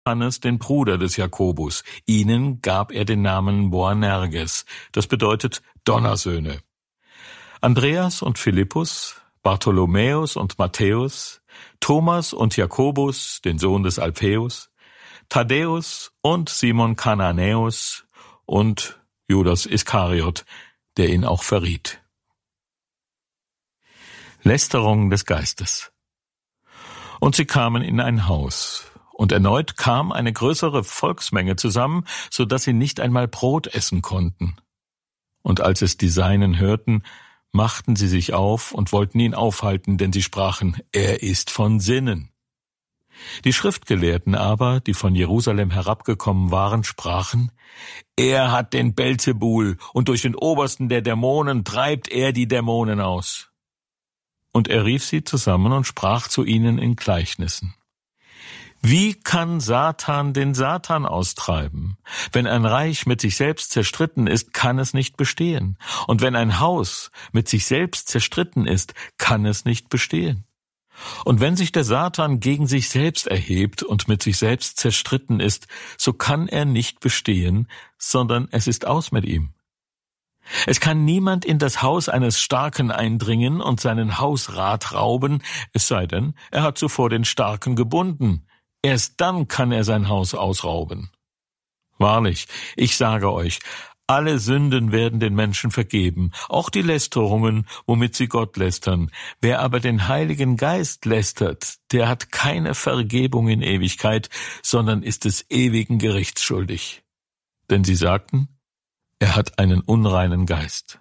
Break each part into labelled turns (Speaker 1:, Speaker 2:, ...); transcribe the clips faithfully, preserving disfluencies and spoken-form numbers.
Speaker 1: Hannes, den Bruder des Jakobus. Ihnen gab er den Namen Boanerges, das bedeutet Donnersöhne. Andreas und Philippus, Bartholomäus und Matthäus, Thomas und Jakobus, den Sohn des Alpheus, Thaddäus und Simon Kananäus und Judas Iskariot, der ihn auch verriet. Lästerung des Geistes. Und sie kamen in ein Haus, und erneut kam eine größere Volksmenge zusammen, so dass sie nicht einmal Brot essen konnten. Und als es die Seinen hörten, machten sie sich auf und wollten ihn aufhalten, denn sie sprachen, er ist von Sinnen. Die Schriftgelehrten aber, die von Jerusalem herabgekommen waren, sprachen, er hat den Belzebul, und durch den Obersten der Dämonen treibt er die Dämonen aus. Und er rief sie zusammen und sprach zu ihnen in Gleichnissen. Wie kann Satan den Satan austreiben? Wenn ein Reich mit sich selbst zerstritten ist, kann es nicht bestehen. Und wenn ein Haus mit sich selbst zerstritten ist, kann es nicht bestehen. Und wenn sich der Satan gegen sich selbst erhebt und mit sich selbst zerstritten ist, so kann er nicht bestehen, sondern es ist aus mit ihm. Es kann niemand in das Haus eines Starken eindringen und seinen Hausrat rauben, es sei denn, er hat zuvor den Starken gebunden. Erst dann kann er sein Haus ausrauben. Wahrlich, ich sage euch, alle Sünden werden den Menschen vergeben, auch die Lästerungen, womit sie Gott lästern. Wer aber den Heiligen Geist lästert, der hat keine Vergebung in Ewigkeit, sondern ist des ewigen Gerichts schuldig. Denn sie sagten, er hat einen unreinen Geist.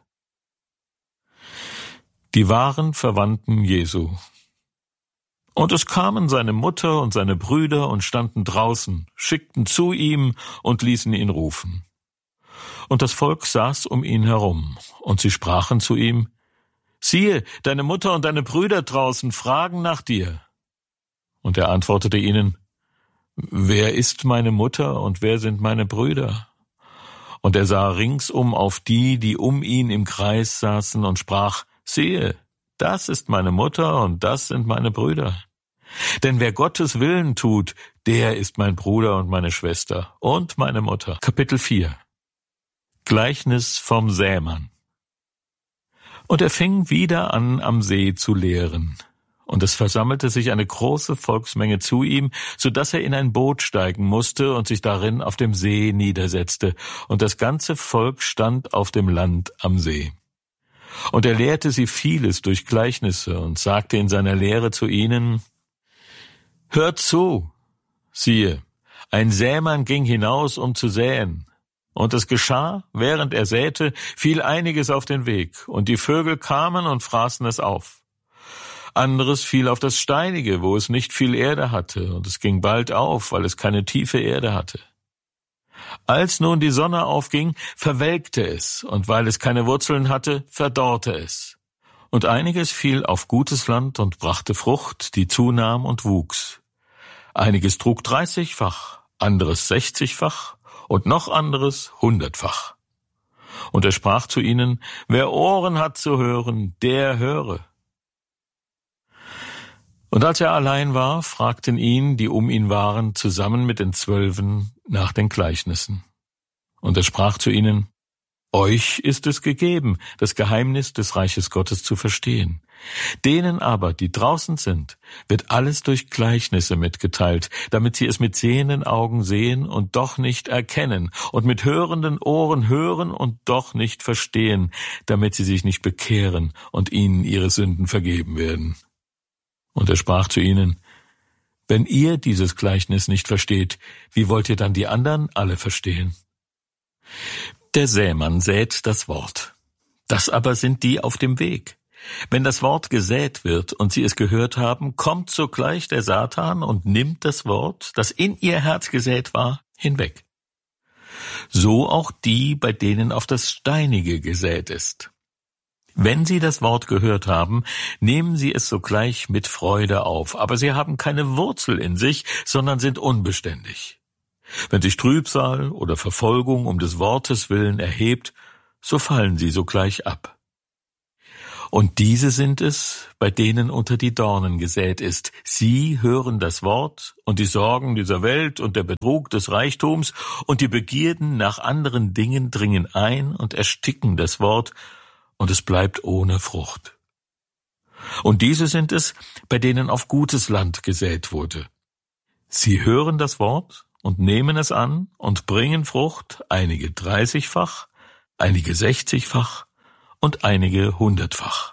Speaker 1: Die wahren Verwandten Jesu. Und es kamen seine Mutter und seine Brüder und standen draußen, schickten zu ihm und ließen ihn rufen. Und das Volk saß um ihn herum, und sie sprachen zu ihm, siehe, deine Mutter und deine Brüder draußen fragen nach dir. Und er antwortete ihnen, wer ist meine Mutter und wer sind meine Brüder? Und er sah ringsum auf die, die um ihn im Kreis saßen, und sprach, siehe, das ist meine Mutter und das sind meine Brüder. Denn wer Gottes Willen tut, der ist mein Bruder und meine Schwester und meine Mutter. Kapitel vier. Gleichnis vom Sämann. Und er fing wieder an, am See zu lehren. Und es versammelte sich eine große Volksmenge zu ihm, so dass er in ein Boot steigen musste und sich darin auf dem See niedersetzte. Und das ganze Volk stand auf dem Land am See. Und er lehrte sie vieles durch Gleichnisse und sagte in seiner Lehre zu ihnen, hört zu, siehe, ein Sämann ging hinaus, um zu säen. Und es geschah, während er säte, fiel einiges auf den Weg, und die Vögel kamen und fraßen es auf. Anderes fiel auf das Steinige, wo es nicht viel Erde hatte, und es ging bald auf, weil es keine tiefe Erde hatte. Als nun die Sonne aufging, verwelkte es, und weil es keine Wurzeln hatte, verdorrte es. Und einiges fiel auf gutes Land und brachte Frucht, die zunahm und wuchs. Einiges trug dreißigfach, anderes sechzigfach, und noch anderes hundertfach. Und er sprach zu ihnen, wer Ohren hat zu hören, der höre. Und als er allein war, fragten ihn, die um ihn waren, zusammen mit den Zwölfen nach den Gleichnissen. Und er sprach zu ihnen, euch ist es gegeben, das Geheimnis des Reiches Gottes zu verstehen. Denen aber, die draußen sind, wird alles durch Gleichnisse mitgeteilt, damit sie es mit sehenden Augen sehen und doch nicht erkennen und mit hörenden Ohren hören und doch nicht verstehen, damit sie sich nicht bekehren und ihnen ihre Sünden vergeben werden. Und er sprach zu ihnen, wenn ihr dieses Gleichnis nicht versteht, wie wollt ihr dann die anderen alle verstehen? Der Sämann sät das Wort. Das aber sind die auf dem Weg. Wenn das Wort gesät wird und sie es gehört haben, kommt sogleich der Satan und nimmt das Wort, das in ihr Herz gesät war, hinweg. So auch die, bei denen auf das Steinige gesät ist. Wenn sie das Wort gehört haben, nehmen sie es sogleich mit Freude auf, aber sie haben keine Wurzel in sich, sondern sind unbeständig. Wenn sich Trübsal oder Verfolgung um des Wortes willen erhebt, so fallen sie sogleich ab. Und diese sind es, bei denen unter die Dornen gesät ist. Sie hören das Wort, und die Sorgen dieser Welt und der Betrug des Reichtums und die Begierden nach anderen Dingen dringen ein und ersticken das Wort, und es bleibt ohne Frucht. Und diese sind es, bei denen auf gutes Land gesät wurde. Sie hören das Wort und nehmen es an und bringen Frucht, einige dreißigfach, einige sechzigfach und einige hundertfach.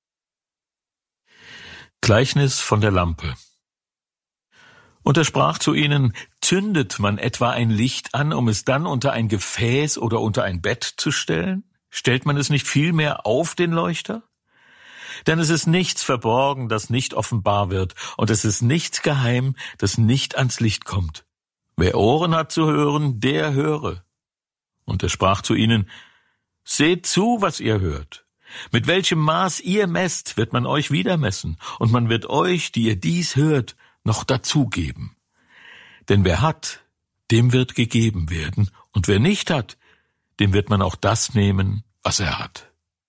Speaker 1: Gleichnis von der Lampe. Und er sprach zu ihnen: Zündet man etwa ein Licht an, um es dann unter ein Gefäß oder unter ein Bett zu stellen? Stellt man es nicht vielmehr auf den Leuchter? Denn es ist nichts verborgen, das nicht offenbar wird, und es ist nichts geheim, das nicht ans Licht kommt. Wer Ohren hat zu hören, der höre. Und er sprach zu ihnen: Seht zu, was ihr hört. Mit welchem Maß ihr messt, wird man euch wieder messen, und man wird euch, die ihr dies hört, noch dazugeben. Denn wer hat, dem wird gegeben werden, und wer nicht hat, dem wird man auch das nehmen, was er hat.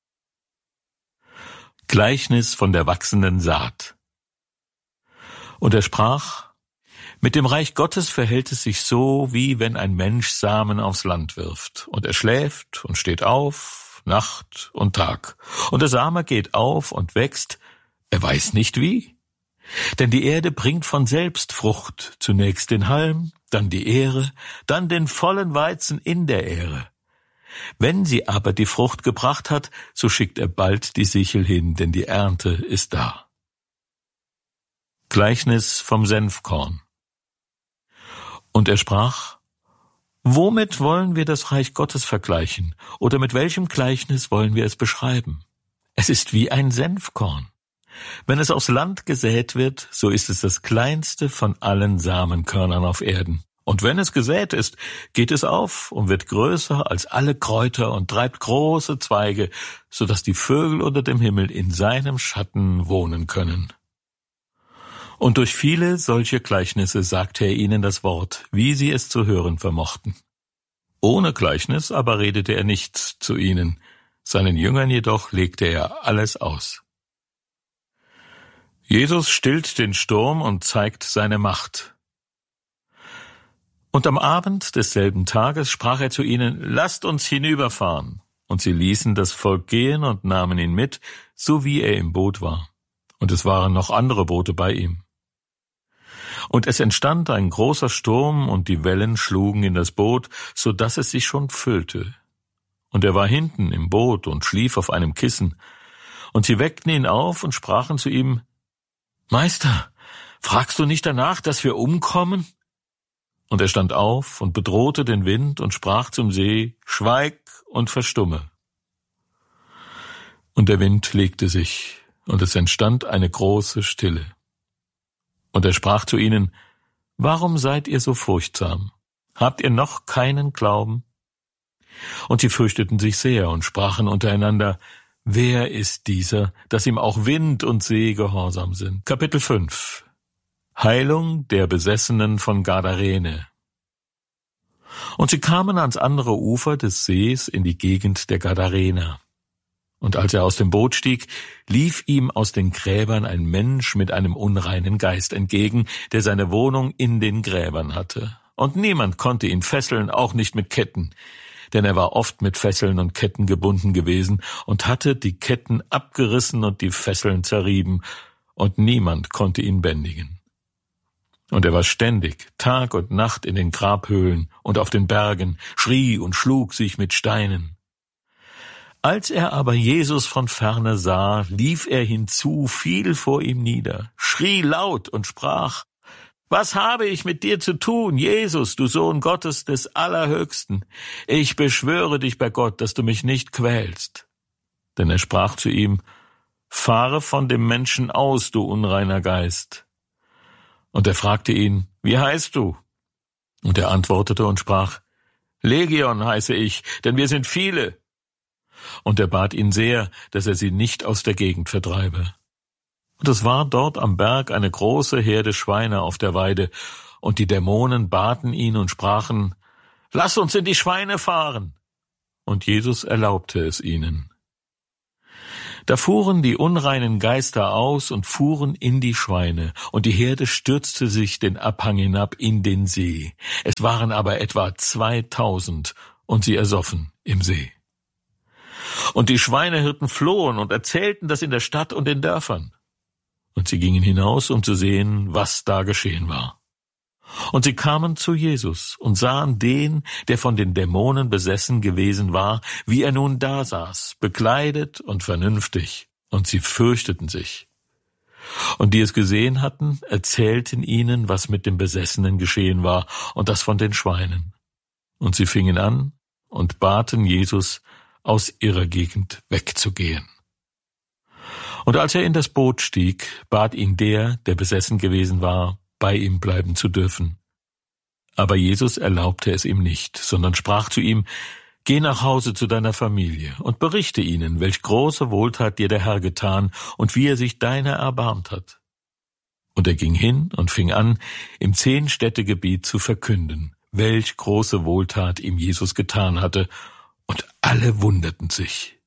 Speaker 1: Gleichnis von der wachsenden Saat. Und er sprach: Mit dem Reich Gottes verhält es sich so, wie wenn ein Mensch Samen aufs Land wirft. Und er schläft und steht auf, Nacht und Tag. Und der Same geht auf und wächst, er weiß nicht wie. Denn die Erde bringt von selbst Frucht, zunächst den Halm, dann die Ähre, dann den vollen Weizen in der Ähre. Wenn sie aber die Frucht gebracht hat, so schickt er bald die Sichel hin, denn die Ernte ist da. Gleichnis vom Senfkorn. Und er sprach: Womit wollen wir das Reich Gottes vergleichen, oder mit welchem Gleichnis wollen wir es beschreiben? Es ist wie ein Senfkorn. Wenn es aufs Land gesät wird, so ist es das kleinste von allen Samenkörnern auf Erden. Und wenn es gesät ist, geht es auf und wird größer als alle Kräuter und treibt große Zweige, so dass die Vögel unter dem Himmel in seinem Schatten wohnen können. Und durch viele solche Gleichnisse sagte er ihnen das Wort, wie sie es zu hören vermochten. Ohne Gleichnis aber redete er nichts zu ihnen, seinen Jüngern jedoch legte er alles aus. Jesus stillt den Sturm und zeigt seine Macht. Und am Abend desselben Tages sprach er zu ihnen: Lasst uns hinüberfahren. Und sie ließen das Volk gehen und nahmen ihn mit, so wie er im Boot war. Und es waren noch andere Boote bei ihm. Und es entstand ein großer Sturm, und die Wellen schlugen in das Boot, so dass es sich schon füllte. Und er war hinten im Boot und schlief auf einem Kissen. Und sie weckten ihn auf und sprachen zu ihm: Meister, fragst du nicht danach, dass wir umkommen? Und er stand auf und bedrohte den Wind und sprach zum See: Schweig und verstumme. Und der Wind legte sich, und es entstand eine große Stille. Und er sprach zu ihnen: Warum seid ihr so furchtsam? Habt ihr noch keinen Glauben? Und sie fürchteten sich sehr und sprachen untereinander: Wer ist dieser, dass ihm auch Wind und See gehorsam sind? Kapitel fünf. Heilung der Besessenen von Gadarene. Und sie kamen ans andere Ufer des Sees in die Gegend der Gadarener. Und als er aus dem Boot stieg, lief ihm aus den Gräbern ein Mensch mit einem unreinen Geist entgegen, der seine Wohnung in den Gräbern hatte. Und niemand konnte ihn fesseln, auch nicht mit Ketten, denn er war oft mit Fesseln und Ketten gebunden gewesen und hatte die Ketten abgerissen und die Fesseln zerrieben, und niemand konnte ihn bändigen. Und er war ständig, Tag und Nacht in den Grabhöhlen und auf den Bergen, schrie und schlug sich mit Steinen. Als er aber Jesus von ferne sah, lief er hinzu, fiel vor ihm nieder, schrie laut und sprach: Was habe ich mit dir zu tun, Jesus, du Sohn Gottes des Allerhöchsten? Ich beschwöre dich bei Gott, dass du mich nicht quälst. Denn er sprach zu ihm: Fahre von dem Menschen aus, du unreiner Geist. Und er fragte ihn: Wie heißt du? Und er antwortete und sprach: Legion heiße ich, denn wir sind viele. Und er bat ihn sehr, dass er sie nicht aus der Gegend vertreibe. Und es war dort am Berg eine große Herde Schweine auf der Weide, und die Dämonen baten ihn und sprachen: Lass uns in die Schweine fahren. Und Jesus erlaubte es ihnen. Da fuhren die unreinen Geister aus und fuhren in die Schweine, und die Herde stürzte sich den Abhang hinab in den See. Es waren aber etwa zweitausend, und sie ersoffen im See. Und die Schweinehirten flohen und erzählten das in der Stadt und den Dörfern. Und sie gingen hinaus, um zu sehen, was da geschehen war. Und sie kamen zu Jesus und sahen den, der von den Dämonen besessen gewesen war, wie er nun da saß, bekleidet und vernünftig, und sie fürchteten sich. Und die es gesehen hatten, erzählten ihnen, was mit dem Besessenen geschehen war, und das von den Schweinen. Und sie fingen an und baten Jesus, aus ihrer Gegend wegzugehen. Und als er in das Boot stieg, bat ihn der, der besessen gewesen war, bei ihm bleiben zu dürfen. Aber Jesus erlaubte es ihm nicht, sondern sprach zu ihm, Geh nach Hause zu deiner Familie und berichte ihnen, welch große Wohltat dir der Herr getan und wie er sich deiner erbarmt hat. Und er ging hin und fing an, im Zehn-Städte-Gebiet zu verkünden, welch große Wohltat ihm Jesus getan hatte, und alle wunderten sich.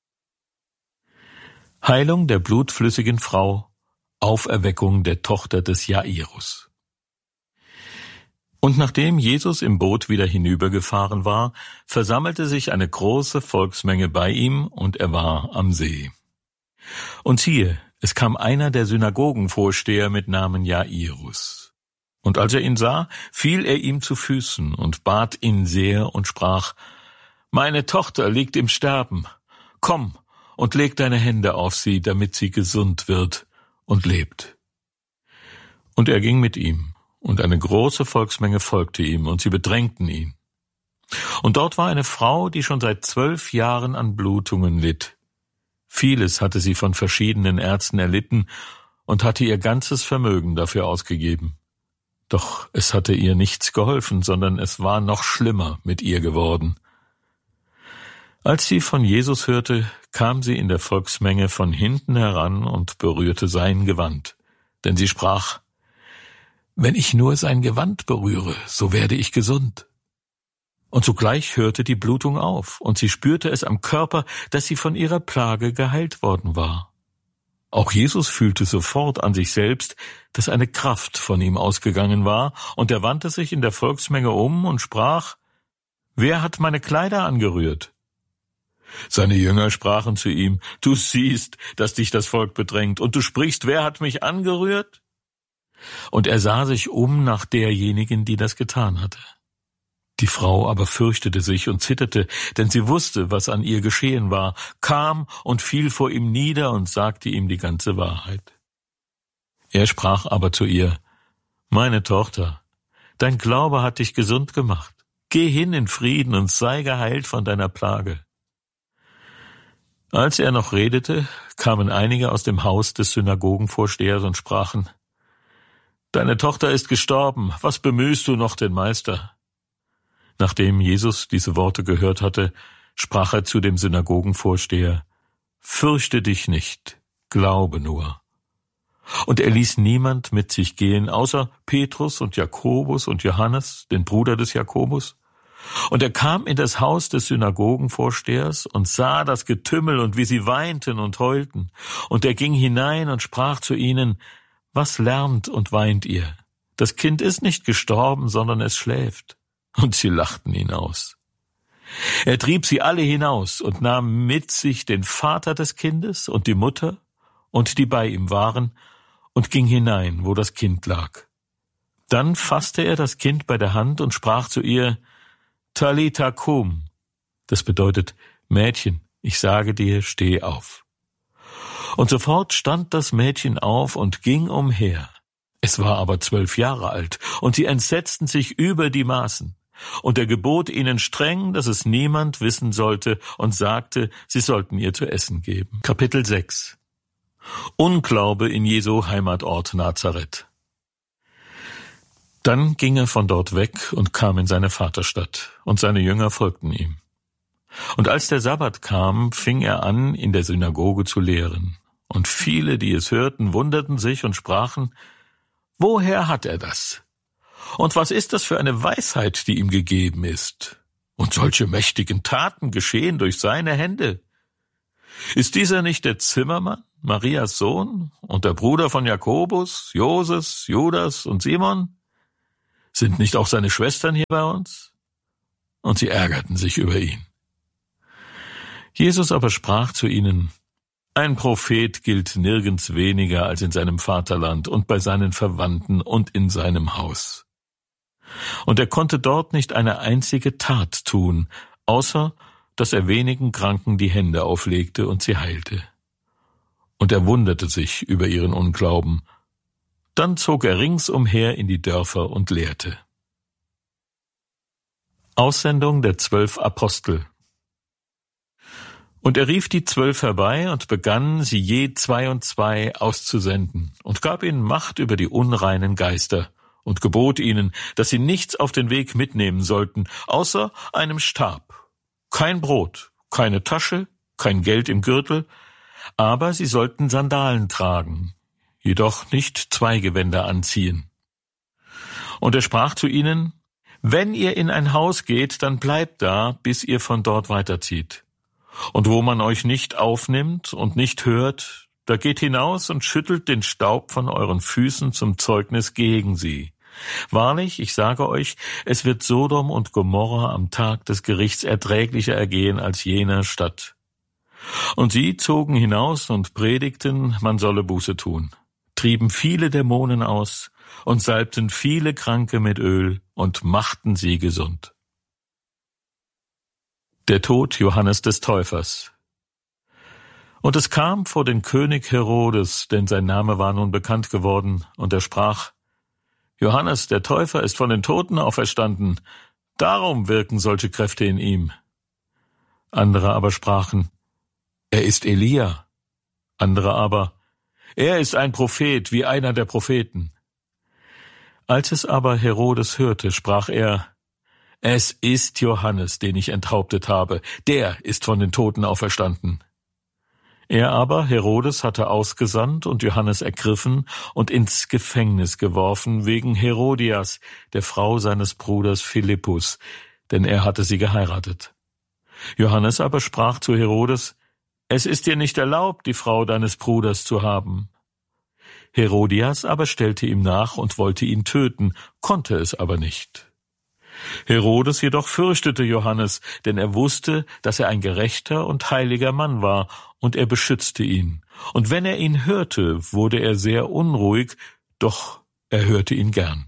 Speaker 1: Heilung der blutflüssigen Frau, Auferweckung der Tochter des Jairus. Und nachdem Jesus im Boot wieder hinübergefahren war, versammelte sich eine große Volksmenge bei ihm, und er war am See. Und siehe, es kam einer der Synagogenvorsteher mit Namen Jairus. Und als er ihn sah, fiel er ihm zu Füßen und bat ihn sehr und sprach, Meine Tochter liegt im Sterben. Komm und leg deine Hände auf sie, damit sie gesund wird und lebt. Und er ging mit ihm, und eine große Volksmenge folgte ihm, und sie bedrängten ihn. Und dort war eine Frau, die schon seit zwölf Jahren an Blutungen litt. Vieles hatte sie von verschiedenen Ärzten erlitten und hatte ihr ganzes Vermögen dafür ausgegeben. Doch es hatte ihr nichts geholfen, sondern es war noch schlimmer mit ihr geworden. Als sie von Jesus hörte, kam sie in der Volksmenge von hinten heran und berührte sein Gewand. Denn sie sprach, Wenn ich nur sein Gewand berühre, so werde ich gesund. Und sogleich hörte die Blutung auf, und sie spürte es am Körper, dass sie von ihrer Plage geheilt worden war. Auch Jesus fühlte sofort an sich selbst, dass eine Kraft von ihm ausgegangen war, und er wandte sich in der Volksmenge um und sprach, Wer hat meine Kleider angerührt? Seine Jünger sprachen zu ihm, Du siehst, dass dich das Volk bedrängt, und du sprichst, wer hat mich angerührt? Und er sah sich um nach derjenigen, die das getan hatte. Die Frau aber fürchtete sich und zitterte, denn sie wusste, was an ihr geschehen war, kam und fiel vor ihm nieder und sagte ihm die ganze Wahrheit. Er sprach aber zu ihr, Meine Tochter, dein Glaube hat dich gesund gemacht. Geh hin in Frieden und sei geheilt von deiner Plage. Als er noch redete, kamen einige aus dem Haus des Synagogenvorstehers und sprachen, Deine Tochter ist gestorben, was bemühst du noch den Meister? Nachdem Jesus diese Worte gehört hatte, sprach er zu dem Synagogenvorsteher, Fürchte dich nicht, glaube nur. Und er ließ niemand mit sich gehen, außer Petrus und Jakobus und Johannes, den Bruder des Jakobus. Und er kam in das Haus des Synagogenvorstehers und sah das Getümmel und wie sie weinten und heulten. Und er ging hinein und sprach zu ihnen, Was lärmt und weint ihr? Das Kind ist nicht gestorben, sondern es schläft. Und sie lachten ihn aus. Er trieb sie alle hinaus und nahm mit sich den Vater des Kindes und die Mutter und die bei ihm waren und ging hinein, wo das Kind lag. Dann fasste er das Kind bei der Hand und sprach zu ihr, Talitha kum. Das bedeutet, Mädchen, ich sage dir, steh auf. Und sofort stand das Mädchen auf und ging umher. Es war aber zwölf Jahre alt, und sie entsetzten sich über die Maßen. Und er gebot ihnen streng, dass es niemand wissen sollte, und sagte, sie sollten ihr zu essen geben. Kapitel sechs. Unglaube in Jesu Heimatort Nazareth. Dann ging er von dort weg und kam in seine Vaterstadt, und seine Jünger folgten ihm. Und als der Sabbat kam, fing er an, in der Synagoge zu lehren. Und viele, die es hörten, wunderten sich und sprachen, Woher hat er das? Und was ist das für eine Weisheit, die ihm gegeben ist? Und solche mächtigen Taten geschehen durch seine Hände. Ist dieser nicht der Zimmermann, Marias Sohn, und der Bruder von Jakobus, Joses, Judas und Simon? Sind nicht auch seine Schwestern hier bei uns?« Und sie ärgerten sich über ihn. Jesus aber sprach zu ihnen: »Ein Prophet gilt nirgends weniger als in seinem Vaterland und bei seinen Verwandten und in seinem Haus.« Und er konnte dort nicht eine einzige Tat tun, außer dass er wenigen Kranken die Hände auflegte und sie heilte. Und er wunderte sich über ihren Unglauben. Dann zog er ringsumher in die Dörfer und lehrte. Aussendung der zwölf Apostel. Und er rief die Zwölf herbei und begann, sie je zwei und zwei auszusenden, und gab ihnen Macht über die unreinen Geister, und gebot ihnen, dass sie nichts auf den Weg mitnehmen sollten, außer einem Stab, kein Brot, keine Tasche, kein Geld im Gürtel, aber sie sollten Sandalen tragen, jedoch nicht zwei Gewänder anziehen. Und er sprach zu ihnen: »Wenn ihr in ein Haus geht, dann bleibt da, bis ihr von dort weiterzieht. Und wo man euch nicht aufnimmt und nicht hört, da geht hinaus und schüttelt den Staub von euren Füßen zum Zeugnis gegen sie. Wahrlich, ich sage euch, es wird Sodom und Gomorra am Tag des Gerichts erträglicher ergehen als jener Stadt.« Und sie zogen hinaus und predigten, man solle Buße tun, trieben viele Dämonen aus und salbten viele Kranke mit Öl und machten sie gesund. Der Tod Johannes des Täufers. Und es kam vor den König Herodes, denn sein Name war nun bekannt geworden, und er sprach: »Johannes der Täufer ist von den Toten auferstanden, darum wirken solche Kräfte in ihm.« Andere aber sprachen: »Er ist Elia.« Andere aber: »Er ist ein Prophet, wie einer der Propheten.« Als es aber Herodes hörte, sprach er: »Es ist Johannes, den ich enthauptet habe, der ist von den Toten auferstanden.« Er aber, Herodes, hatte ausgesandt und Johannes ergriffen und ins Gefängnis geworfen wegen Herodias, der Frau seines Bruders Philippus, denn er hatte sie geheiratet. Johannes aber sprach zu Herodes: »Es ist dir nicht erlaubt, die Frau deines Bruders zu haben.« Herodias aber stellte ihm nach und wollte ihn töten, konnte es aber nicht. Herodes jedoch fürchtete Johannes, denn er wusste, dass er ein gerechter und heiliger Mann war, und er beschützte ihn. Und wenn er ihn hörte, wurde er sehr unruhig, doch er hörte ihn gern.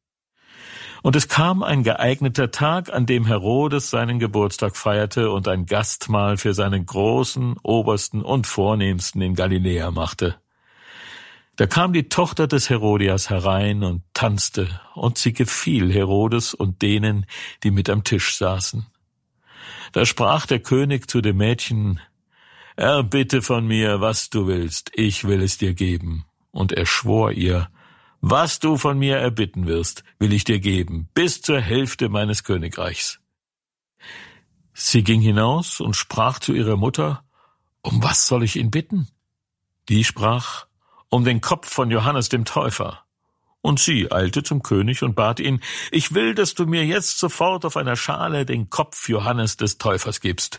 Speaker 1: Und es kam ein geeigneter Tag, an dem Herodes seinen Geburtstag feierte und ein Gastmahl für seinen Großen, Obersten und Vornehmsten in Galiläa machte. Da kam die Tochter des Herodias herein und tanzte, und sie gefiel Herodes und denen, die mit am Tisch saßen. Da sprach der König zu dem Mädchen: »Erbitte von mir, was du willst, ich will es dir geben.« Und er schwor ihr: »Was du von mir erbitten wirst, will ich dir geben, bis zur Hälfte meines Königreichs.« Sie ging hinaus und sprach zu ihrer Mutter: »Um was soll ich ihn bitten?« Die sprach: »Um den Kopf von Johannes dem Täufer.« Und sie eilte zum König und bat ihn: »Ich will, dass du mir jetzt sofort auf einer Schale den Kopf Johannes des Täufers gibst.«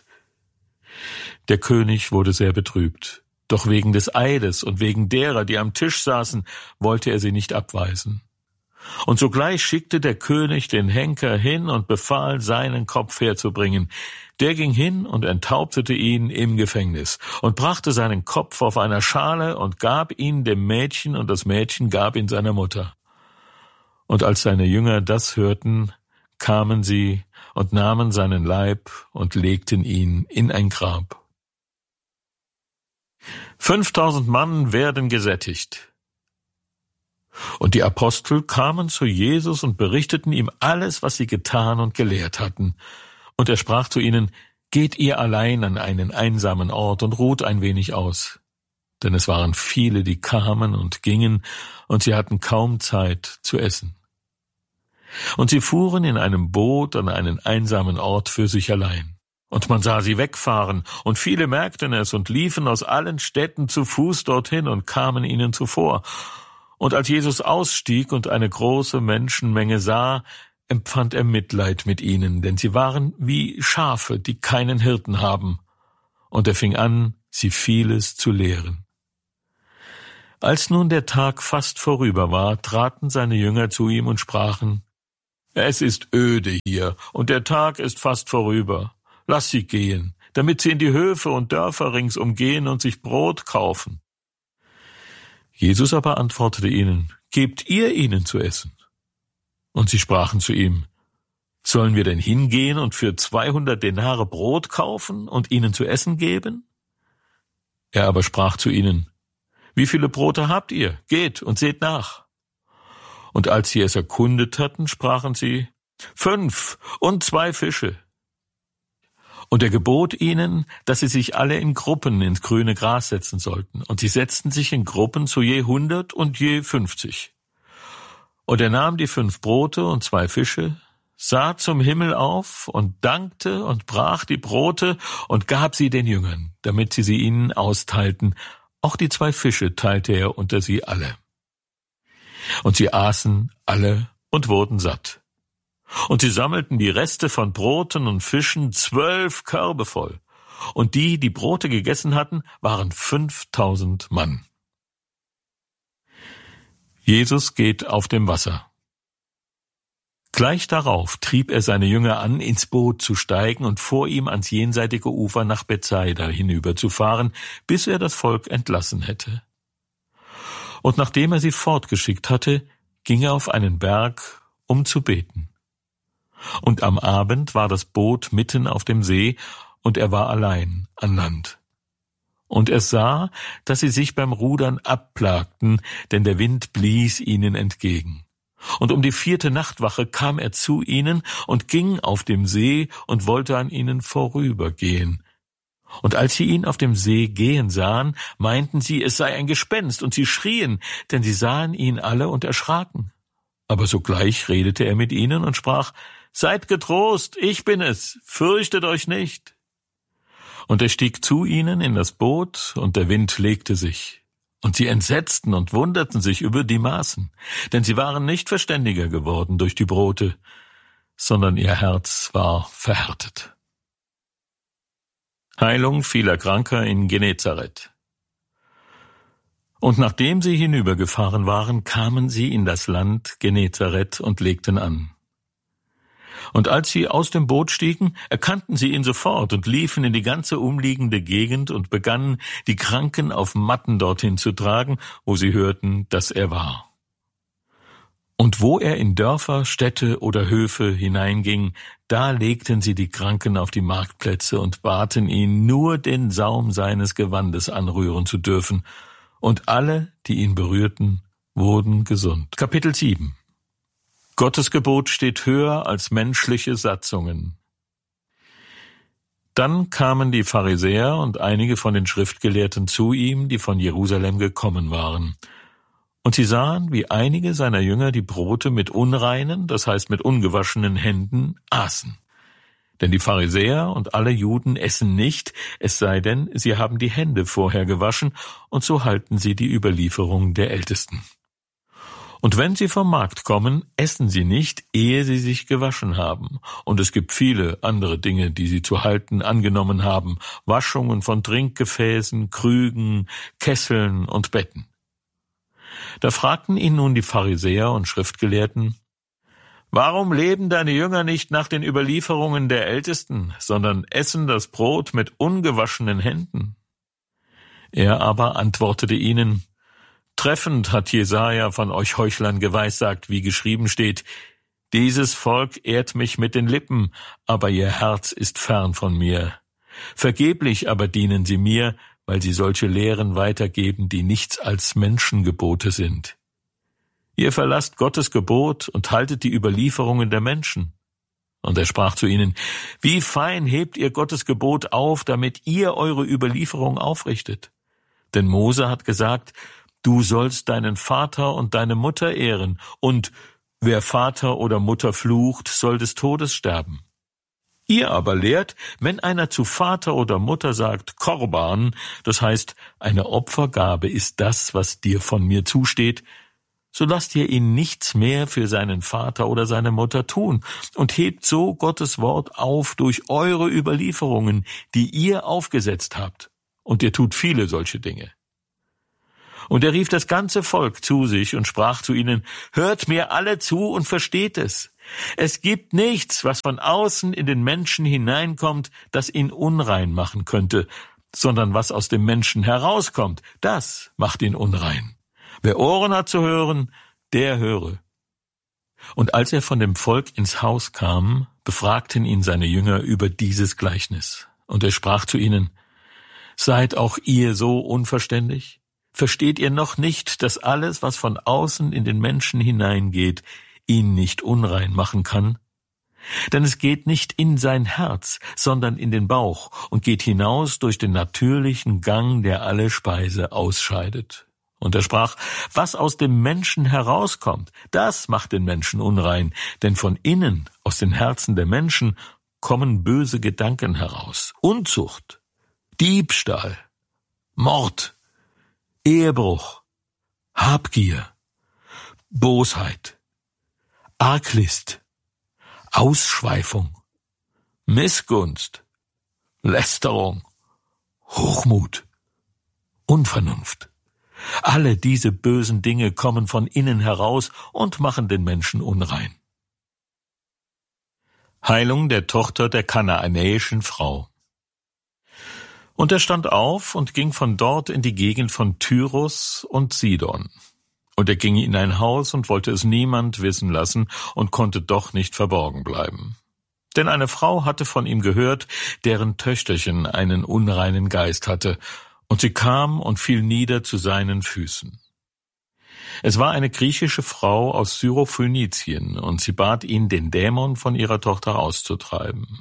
Speaker 1: Der König wurde sehr betrübt, doch wegen des Eides und wegen derer, die am Tisch saßen, wollte er sie nicht abweisen. Und sogleich schickte der König den Henker hin und befahl, seinen Kopf herzubringen. Der ging hin und enthauptete ihn im Gefängnis und brachte seinen Kopf auf einer Schale und gab ihn dem Mädchen, und das Mädchen gab ihn seiner Mutter. Und als seine Jünger das hörten, kamen sie und nahmen seinen Leib und legten ihn in ein Grab. Fünftausend Mann werden gesättigt. Und die Apostel kamen zu Jesus und berichteten ihm alles, was sie getan und gelehrt hatten. Und er sprach zu ihnen: »Geht ihr allein an einen einsamen Ort und ruht ein wenig aus.« Denn es waren viele, die kamen und gingen, und sie hatten kaum Zeit zu essen. Und sie fuhren in einem Boot an einen einsamen Ort für sich allein. Und man sah sie wegfahren, und viele merkten es und liefen aus allen Städten zu Fuß dorthin und kamen ihnen zuvor. Und als Jesus ausstieg und eine große Menschenmenge sah, empfand er Mitleid mit ihnen, denn sie waren wie Schafe, die keinen Hirten haben. Und er fing an, sie vieles zu lehren. Als nun der Tag fast vorüber war, traten seine Jünger zu ihm und sprachen: Es ist öde hier, und der Tag ist fast vorüber. Lass sie gehen, damit sie in die Höfe und Dörfer ringsum gehen und sich Brot kaufen. Jesus aber antwortete ihnen: Gebt ihr ihnen zu essen. Und sie sprachen zu ihm: Sollen wir denn hingehen und für zweihundert Denare Brot kaufen und ihnen zu essen geben? Er aber sprach zu ihnen: Wie viele Brote habt ihr? Geht und seht nach. Und als sie es erkundet hatten, sprachen sie: Fünf und zwei Fische. Und er gebot ihnen, dass sie sich alle in Gruppen ins grüne Gras setzen sollten. Und sie setzten sich in Gruppen zu je hundert und je fünfzig. Und er nahm die fünf Brote und zwei Fische, sah zum Himmel auf und dankte und brach die Brote und gab sie den Jüngern, damit sie sie ihnen austeilten. Auch die zwei Fische teilte er unter sie alle. Und sie aßen alle und wurden satt. Und sie sammelten die Reste von Broten und Fischen, zwölf Körbe voll. Und die, die Brote gegessen hatten, waren fünftausend Mann. Jesus geht auf dem Wasser. Gleich darauf trieb er seine Jünger an, ins Boot zu steigen und vor ihm ans jenseitige Ufer nach Bethsaida hinüberzufahren, bis er das Volk entlassen hätte. Und nachdem er sie fortgeschickt hatte, ging er auf einen Berg, um zu beten. Und am Abend war das Boot mitten auf dem See, und er war allein an Land. Und er sah, dass sie sich beim Rudern abplagten, denn der Wind blies ihnen entgegen. Und um die vierte Nachtwache kam er zu ihnen und ging auf dem See und wollte an ihnen vorübergehen. Und als sie ihn auf dem See gehen sahen, meinten sie, es sei ein Gespenst, und sie schrien, denn sie sahen ihn alle und erschraken. Aber sogleich redete er mit ihnen und sprach: Seid getrost, ich bin es, fürchtet euch nicht. Und er stieg zu ihnen in das Boot, und der Wind legte sich. Und sie entsetzten und wunderten sich über die Maßen, denn sie waren nicht verständiger geworden durch die Brote, sondern ihr Herz war verhärtet. Heilung vieler Kranker in Genezareth. Und nachdem sie hinübergefahren waren, kamen sie in das Land Genezareth und legten an. Und als sie aus dem Boot stiegen, erkannten sie ihn sofort und liefen in die ganze umliegende Gegend und begannen, die Kranken auf Matten dorthin zu tragen, wo sie hörten, dass er war. Und wo er in Dörfer, Städte oder Höfe hineinging, da legten sie die Kranken auf die Marktplätze und baten ihn, nur den Saum seines Gewandes anrühren zu dürfen. Und alle, die ihn berührten, wurden gesund. Kapitel sieben. Gottes Gebot steht höher als menschliche Satzungen. Dann kamen die Pharisäer und einige von den Schriftgelehrten zu ihm, die von Jerusalem gekommen waren. Und sie sahen, wie einige seiner Jünger die Brote mit unreinen, das heißt mit ungewaschenen Händen, aßen. Denn die Pharisäer und alle Juden essen nicht, es sei denn, sie haben die Hände vorher gewaschen, und so halten sie die Überlieferung der Ältesten. Und wenn sie vom Markt kommen, essen sie nicht, ehe sie sich gewaschen haben. Und es gibt viele andere Dinge, die sie zu halten angenommen haben, Waschungen von Trinkgefäßen, Krügen, Kesseln und Betten. Da fragten ihn nun die Pharisäer und Schriftgelehrten: Warum leben deine Jünger nicht nach den Überlieferungen der Ältesten, sondern essen das Brot mit ungewaschenen Händen? Er aber antwortete ihnen: Treffend hat Jesaja von euch Heuchlern geweissagt, wie geschrieben steht: Dieses Volk ehrt mich mit den Lippen, aber ihr Herz ist fern von mir. Vergeblich aber dienen sie mir, weil sie solche Lehren weitergeben, die nichts als Menschengebote sind. Ihr verlasst Gottes Gebot und haltet die Überlieferungen der Menschen. Und er sprach zu ihnen: Wie fein hebt ihr Gottes Gebot auf, damit ihr eure Überlieferung aufrichtet. Denn Mose hat gesagt: Du sollst deinen Vater und deine Mutter ehren, und wer Vater oder Mutter flucht, soll des Todes sterben. Ihr aber lehrt, wenn einer zu Vater oder Mutter sagt, Korban, das heißt, eine Opfergabe ist das, was dir von mir zusteht, so lasst ihr ihn nichts mehr für seinen Vater oder seine Mutter tun und hebt so Gottes Wort auf durch eure Überlieferungen, die ihr aufgesetzt habt. und ihr tut viele solche Dinge. Und er rief das ganze Volk zu sich und sprach zu ihnen, hört mir alle zu und versteht es. Es gibt nichts, was von außen in den Menschen hineinkommt, das ihn unrein machen könnte, sondern was aus dem Menschen herauskommt, das macht ihn unrein. Wer Ohren hat zu hören, der höre. Und als er von dem Volk ins Haus kam, befragten ihn seine Jünger über dieses Gleichnis. Und er sprach zu ihnen, seid auch ihr so unverständig? Versteht ihr noch nicht, dass alles, was von außen in den Menschen hineingeht, ihn nicht unrein machen kann? Denn es geht nicht in sein Herz, sondern in den Bauch und geht hinaus durch den natürlichen Gang, der alle Speise ausscheidet. Und er sprach, was aus dem Menschen herauskommt, das macht den Menschen unrein, denn von innen, aus den Herzen der Menschen, kommen böse Gedanken heraus, Unzucht, Diebstahl, Mord, Ehebruch, Habgier, Bosheit, Arglist, Ausschweifung, Missgunst, Lästerung, Hochmut, Unvernunft. Alle diese bösen Dinge kommen von innen heraus und machen den Menschen unrein. Heilung der Tochter der kanaanäischen Frau. Und er stand auf und ging von dort in die Gegend von Tyrus und Sidon. Und er ging in ein Haus und wollte es niemand wissen lassen und konnte doch nicht verborgen bleiben. Denn eine Frau hatte von ihm gehört, deren Töchterchen einen unreinen Geist hatte, und sie kam und fiel nieder zu seinen Füßen. Es war eine griechische Frau aus Syrophönizien, und sie bat ihn, den Dämon von ihrer Tochter auszutreiben.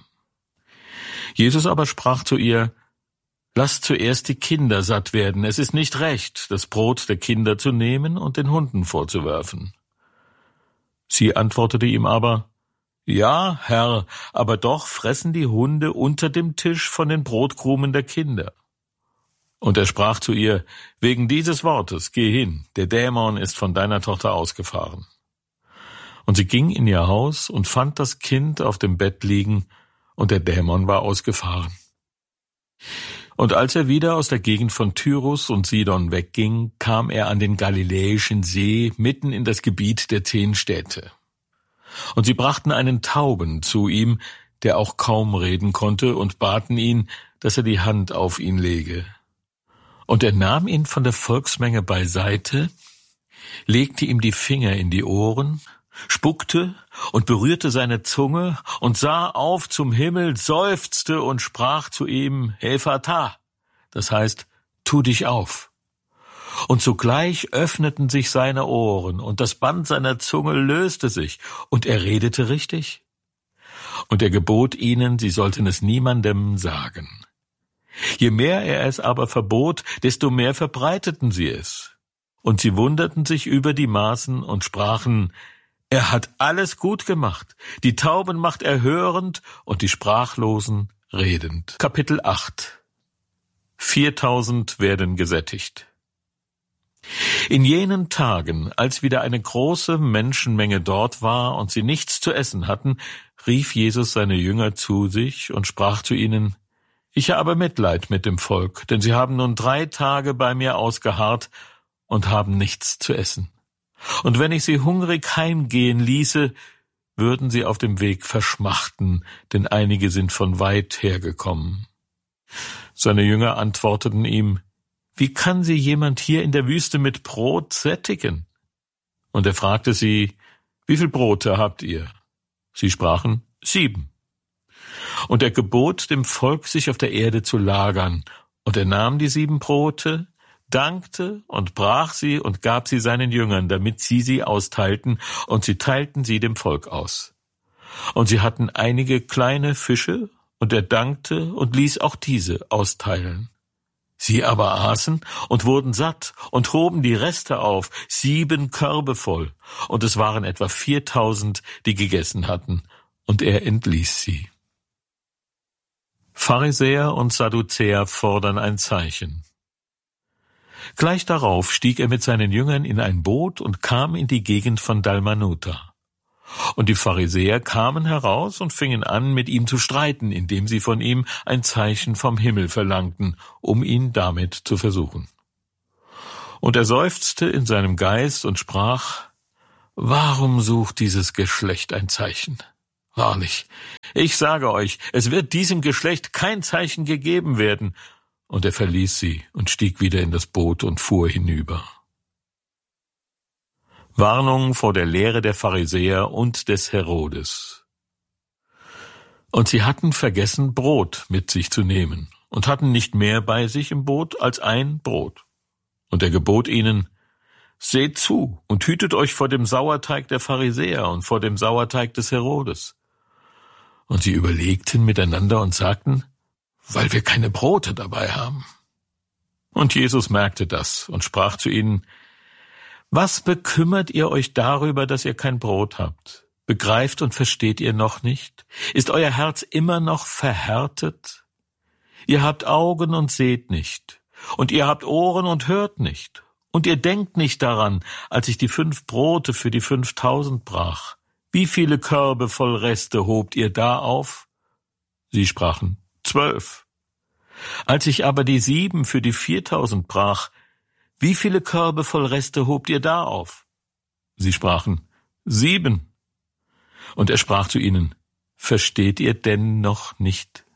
Speaker 1: Jesus aber sprach zu ihr, lasst zuerst die Kinder satt werden, es ist nicht recht, das Brot der Kinder zu nehmen und den Hunden vorzuwerfen. Sie antwortete ihm aber, ja, Herr, aber doch fressen die Hunde unter dem Tisch von den Brotkrumen der Kinder. Und er sprach zu ihr, wegen dieses Wortes, geh hin, der Dämon ist von deiner Tochter ausgefahren. Und sie ging in ihr Haus und fand das Kind auf dem Bett liegen, und der Dämon war ausgefahren. Und als er wieder aus der Gegend von Tyrus und Sidon wegging, kam er an den Galiläischen See, mitten in das Gebiet der zehn Städte. Und sie brachten einen Tauben zu ihm, der auch kaum reden konnte, und baten ihn, dass er die Hand auf ihn lege. Und er nahm ihn von der Volksmenge beiseite, legte ihm die Finger in die Ohren, spuckte und berührte seine Zunge und sah auf zum Himmel, seufzte und sprach zu ihm, Ephata, das heißt, tu dich auf. Und sogleich öffneten sich seine Ohren und das Band seiner Zunge löste sich und er redete richtig. Und er gebot ihnen, sie sollten es niemandem sagen. Je mehr er es aber verbot, desto mehr verbreiteten sie es. Und sie wunderten sich über die Maßen und sprachen, er hat alles gut gemacht, die Tauben macht er hörend und die Sprachlosen redend. Kapitel acht. Viertausend werden gesättigt. In jenen Tagen, als wieder eine große Menschenmenge dort war und sie nichts zu essen hatten, rief Jesus seine Jünger zu sich und sprach zu ihnen, ich habe Mitleid mit dem Volk, denn sie haben nun drei Tage bei mir ausgeharrt und haben nichts zu essen. Und wenn ich sie hungrig heimgehen ließe, würden sie auf dem Weg verschmachten, denn einige sind von weit hergekommen. Seine Jünger antworteten ihm, wie kann sie jemand hier in der Wüste mit Brot sättigen? Und er fragte sie, wie viel Brote habt ihr? Sie sprachen, sieben. Und er gebot dem Volk, sich auf der Erde zu lagern. Und er nahm die sieben Brote, dankte und brach sie und gab sie seinen Jüngern, damit sie sie austeilten, und sie teilten sie dem Volk aus. Und sie hatten einige kleine Fische, und er dankte und ließ auch diese austeilen. Sie aber aßen und wurden satt und hoben die Reste auf, sieben Körbe voll, und es waren etwa viertausend, die gegessen hatten, und er entließ sie. Pharisäer und Sadduzäer fordern ein Zeichen. Gleich darauf stieg er mit seinen Jüngern in ein Boot und kam in die Gegend von Dalmanuta. Und die Pharisäer kamen heraus und fingen an, mit ihm zu streiten, indem sie von ihm ein Zeichen vom Himmel verlangten, um ihn damit zu versuchen. Und er seufzte in seinem Geist und sprach: Warum sucht dieses Geschlecht ein Zeichen? Wahrlich, ich sage euch, es wird diesem Geschlecht kein Zeichen gegeben werden. Und er verließ sie und stieg wieder in das Boot und fuhr hinüber. Warnung vor der Lehre der Pharisäer und des Herodes. Und sie hatten vergessen, Brot mit sich zu nehmen und hatten nicht mehr bei sich im Boot als ein Brot. Und er gebot ihnen: Seht zu und hütet euch vor dem Sauerteig der Pharisäer und vor dem Sauerteig des Herodes. Und sie überlegten miteinander und sagten: Weil wir keine Brote dabei haben. Und Jesus merkte das und sprach zu ihnen: Was bekümmert ihr euch darüber, dass ihr kein Brot habt? Begreift und versteht ihr noch nicht? Ist euer Herz immer noch verhärtet? Ihr habt Augen und seht nicht, und ihr habt Ohren und hört nicht. Und ihr denkt nicht daran, als ich die fünf Brote für die fünftausend brach. Wie viele Körbe voll Reste hobt ihr da auf? Sie sprachen: Zwölf. Als ich aber die sieben für die viertausend brach, wie viele Körbe voll Reste hobt ihr da auf? Sie sprachen: Sieben. Und er sprach zu ihnen: Versteht ihr denn noch nicht?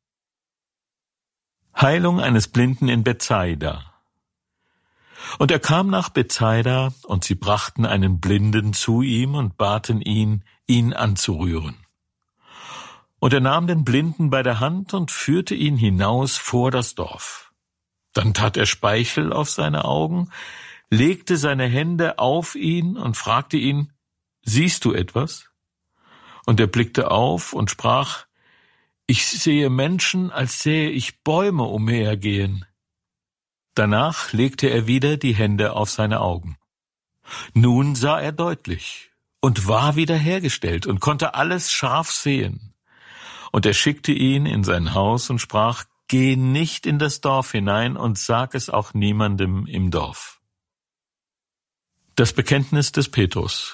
Speaker 1: Heilung eines Blinden in Bethsaida. Und er kam nach Bethsaida, und sie brachten einen Blinden zu ihm und baten ihn, ihn anzurühren. Und er nahm den Blinden bei der Hand und führte ihn hinaus vor das Dorf. Dann tat er Speichel auf seine Augen, legte seine Hände auf ihn und fragte ihn: Siehst du etwas? Und er blickte auf und sprach: Ich sehe Menschen, als sähe ich Bäume umhergehen. Danach legte er wieder die Hände auf seine Augen. Nun sah er deutlich und war wiederhergestellt und konnte alles scharf sehen. Und er schickte ihn in sein Haus und sprach: Geh nicht in das Dorf hinein und sag es auch niemandem im Dorf. Das Bekenntnis des Petrus.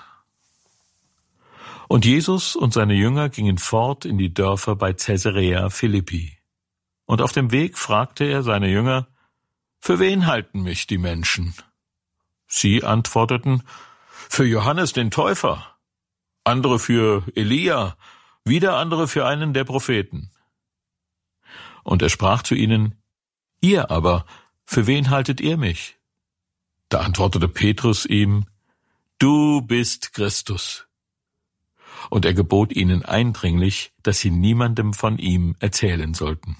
Speaker 1: Und Jesus und seine Jünger gingen fort in die Dörfer bei Caesarea Philippi. Und auf dem Weg fragte er seine Jünger: Für wen halten mich die Menschen? Sie antworteten: Für Johannes den Täufer, andere für Elia, wieder andere für einen der Propheten. Und er sprach zu ihnen: Ihr aber, für wen haltet ihr mich? Da antwortete Petrus ihm: Du bist Christus. Und er gebot ihnen eindringlich, dass sie niemandem von ihm erzählen sollten.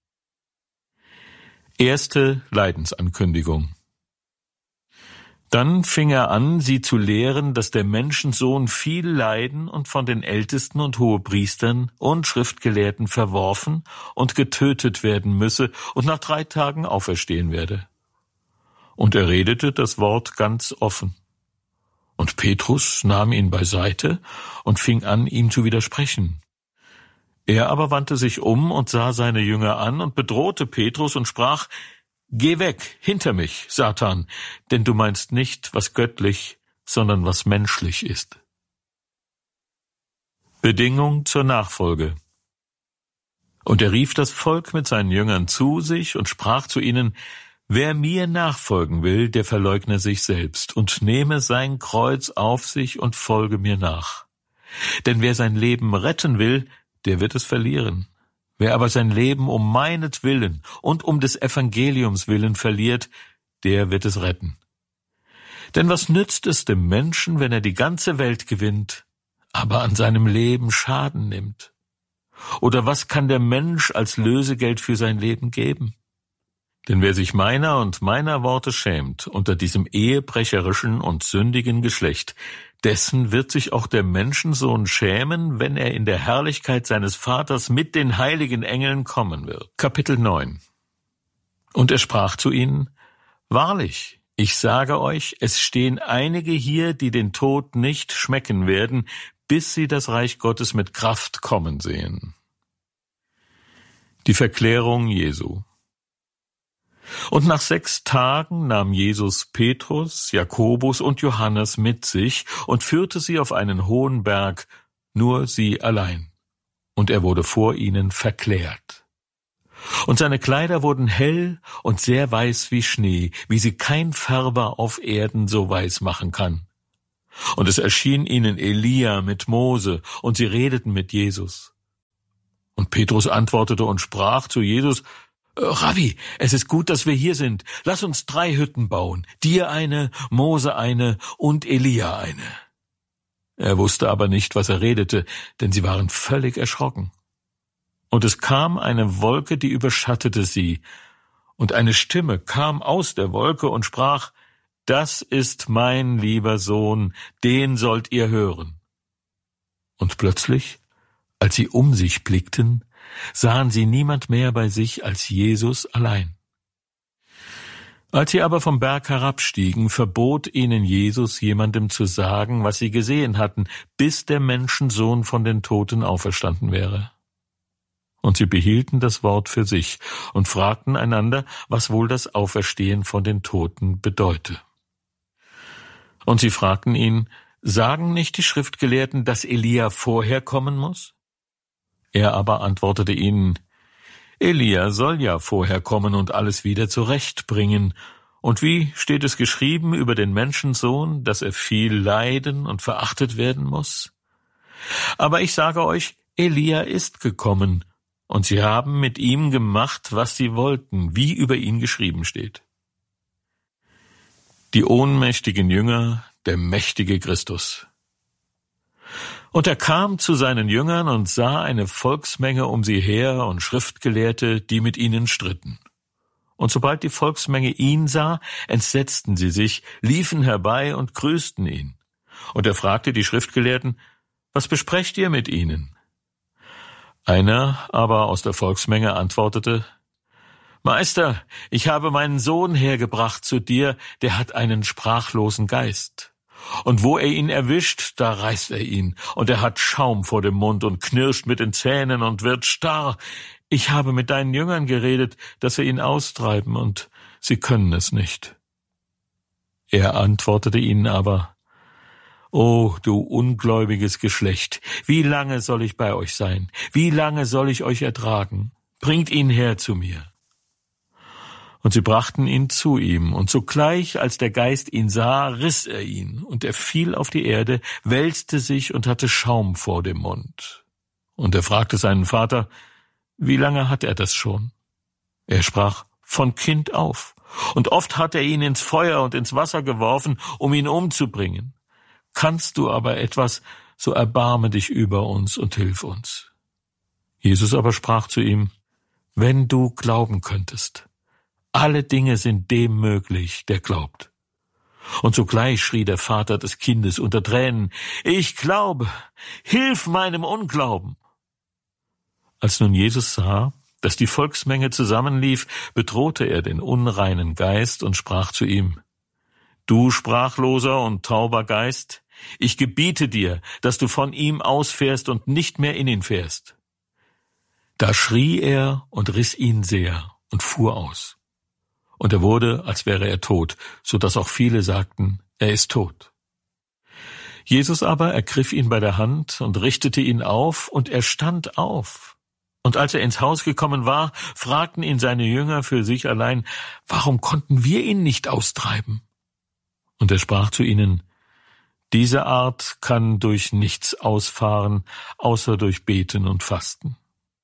Speaker 1: Erste Leidensankündigung. Dann fing er an, sie zu lehren, dass der Menschensohn viel leiden und von den Ältesten und Hohepriestern und Schriftgelehrten verworfen und getötet werden müsse und nach drei Tagen auferstehen werde. Und er redete das Wort ganz offen. Und Petrus nahm ihn beiseite und fing an, ihm zu widersprechen. Er aber wandte sich um und sah seine Jünger an und bedrohte Petrus und sprach: Geh weg, hinter mich, Satan, denn du meinst nicht, was göttlich, sondern was menschlich ist. Bedingung zur Nachfolge. Und er rief das Volk mit seinen Jüngern zu sich und sprach zu ihnen: Wer mir nachfolgen will, der verleugne sich selbst und nehme sein Kreuz auf sich und folge mir nach. Denn wer sein Leben retten will, der wird es verlieren. Wer aber sein Leben um meinetwillen und um des Evangeliums willen verliert, der wird es retten. Denn was nützt es dem Menschen, wenn er die ganze Welt gewinnt, aber an seinem Leben Schaden nimmt? Oder was kann der Mensch als Lösegeld für sein Leben geben? Denn wer sich meiner und meiner Worte schämt unter diesem ehebrecherischen und sündigen Geschlecht, dessen wird sich auch der Menschensohn schämen, wenn er in der Herrlichkeit seines Vaters mit den heiligen Engeln kommen wird. Kapitel neun. Und er sprach zu ihnen: Wahrlich, ich sage euch, es stehen einige hier, die den Tod nicht schmecken werden, bis sie das Reich Gottes mit Kraft kommen sehen. Die Verklärung Jesu. Und nach sechs Tagen nahm Jesus Petrus, Jakobus und Johannes mit sich und führte sie auf einen hohen Berg, nur sie allein. Und er wurde vor ihnen verklärt. Und seine Kleider wurden hell und sehr weiß wie Schnee, wie sie kein Färber auf Erden so weiß machen kann. Und es erschien ihnen Elia mit Mose, und sie redeten mit Jesus. Und Petrus antwortete und sprach zu Jesus: Rabbi, es ist gut, dass wir hier sind. Lass uns drei Hütten bauen, dir eine, Mose eine und Elia eine. Er wusste aber nicht, was er redete, denn sie waren völlig erschrocken. Und es kam eine Wolke, die überschattete sie, und eine Stimme kam aus der Wolke und sprach: Das ist mein lieber Sohn, den sollt ihr hören. Und plötzlich, als sie um sich blickten, sahen sie niemand mehr bei sich als Jesus allein. Als sie aber vom Berg herabstiegen, verbot ihnen Jesus, jemandem zu sagen, was sie gesehen hatten, bis der Menschensohn von den Toten auferstanden wäre. Und sie behielten das Wort für sich und fragten einander, was wohl das Auferstehen von den Toten bedeute. Und sie fragten ihn: Sagen nicht die Schriftgelehrten, dass Elia vorher kommen muss? Er aber antwortete ihnen: Elia soll ja vorher kommen und alles wieder zurechtbringen. Und wie steht es geschrieben über den Menschensohn, dass er viel leiden und verachtet werden muss? Aber ich sage euch, Elia ist gekommen, und sie haben mit ihm gemacht, was sie wollten, wie über ihn geschrieben steht. Die ohnmächtigen Jünger, der mächtige Christus. Und er kam zu seinen Jüngern und sah eine Volksmenge um sie her und Schriftgelehrte, die mit ihnen stritten. Und sobald die Volksmenge ihn sah, entsetzten sie sich, liefen herbei und grüßten ihn. Und er fragte die Schriftgelehrten: Was besprecht ihr mit ihnen? Einer aber aus der Volksmenge antwortete: Meister, ich habe meinen Sohn hergebracht zu dir, der hat einen sprachlosen Geist. Und wo er ihn erwischt, da reißt er ihn, und er hat Schaum vor dem Mund und knirscht mit den Zähnen und wird starr. Ich habe mit deinen Jüngern geredet, dass wir ihn austreiben, und sie können es nicht. Er antwortete ihnen aber: O du ungläubiges Geschlecht, wie lange soll ich bei euch sein? Wie lange soll ich euch ertragen? Bringt ihn her zu mir. Und sie brachten ihn zu ihm, und sogleich, als der Geist ihn sah, riss er ihn, und er fiel auf die Erde, wälzte sich und hatte Schaum vor dem Mund. Und er fragte seinen Vater: Wie lange hat er das schon? Er sprach: Von Kind auf. Und oft hat er ihn ins Feuer und ins Wasser geworfen, um ihn umzubringen. Kannst du aber etwas, so erbarme dich über uns und hilf uns. Jesus aber sprach zu ihm: Wenn du glauben könntest. Alle Dinge sind dem möglich, der glaubt. Und sogleich schrie der Vater des Kindes unter Tränen: Ich glaube, hilf meinem Unglauben. Als nun Jesus sah, dass die Volksmenge zusammenlief, bedrohte er den unreinen Geist und sprach zu ihm: Du sprachloser und tauber Geist, ich gebiete dir, dass du von ihm ausfährst und nicht mehr in ihn fährst. Da schrie er und riss ihn sehr und fuhr aus. Und er wurde, als wäre er tot, so dass auch viele sagten: Er ist tot. Jesus aber ergriff ihn bei der Hand und richtete ihn auf, und er stand auf. Und als er ins Haus gekommen war, fragten ihn seine Jünger für sich allein: Warum konnten wir ihn nicht austreiben? Und er sprach zu ihnen: Diese Art kann durch nichts ausfahren, außer durch Beten und Fasten.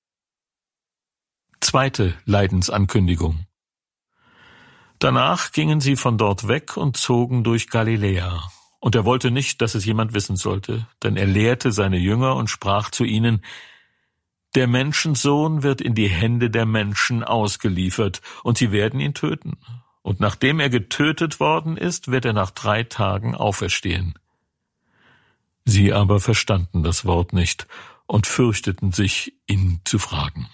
Speaker 1: Zweite Leidensankündigung. Danach gingen sie von dort weg und zogen durch Galiläa. Und er wollte nicht, dass es jemand wissen sollte, denn er lehrte seine Jünger und sprach zu ihnen: Der Menschensohn wird in die Hände der Menschen ausgeliefert, und sie werden ihn töten. Und nachdem er getötet worden ist, wird er nach drei Tagen auferstehen. Sie aber verstanden das Wort nicht und fürchteten sich, ihn zu fragen.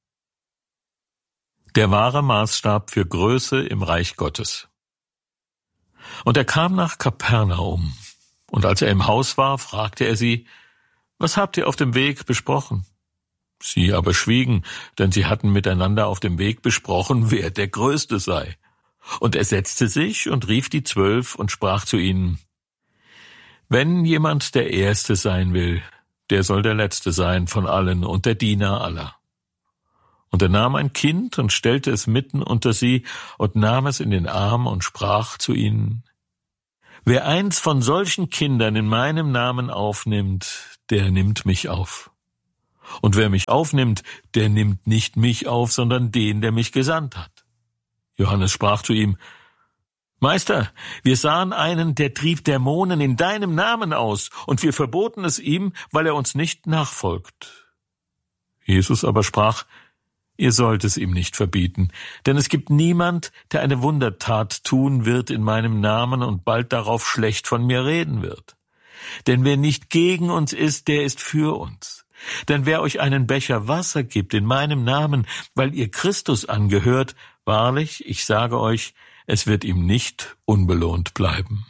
Speaker 1: Der wahre Maßstab für Größe im Reich Gottes. Und er kam nach Kapernaum, und als er im Haus war, fragte er sie: Was habt ihr auf dem Weg besprochen? Sie aber schwiegen, denn sie hatten miteinander auf dem Weg besprochen, wer der Größte sei. Und er setzte sich und rief die Zwölf und sprach zu ihnen: Wenn jemand der Erste sein will, der soll der Letzte sein von allen und der Diener aller. Und er nahm ein Kind und stellte es mitten unter sie und nahm es in den Arm und sprach zu ihnen: Wer eins von solchen Kindern in meinem Namen aufnimmt, der nimmt mich auf. Und wer mich aufnimmt, der nimmt nicht mich auf, sondern den, der mich gesandt hat. Johannes sprach zu ihm: Meister, wir sahen einen, der trieb Dämonen in deinem Namen aus, und wir verboten es ihm, weil er uns nicht nachfolgt. Jesus aber sprach: Ihr sollt es ihm nicht verbieten, denn es gibt niemand, der eine Wundertat tun wird in meinem Namen und bald darauf schlecht von mir reden wird. Denn wer nicht gegen uns ist, der ist für uns. Denn wer euch einen Becher Wasser gibt in meinem Namen, weil ihr Christus angehört, wahrlich, ich sage euch, es wird ihm nicht unbelohnt bleiben.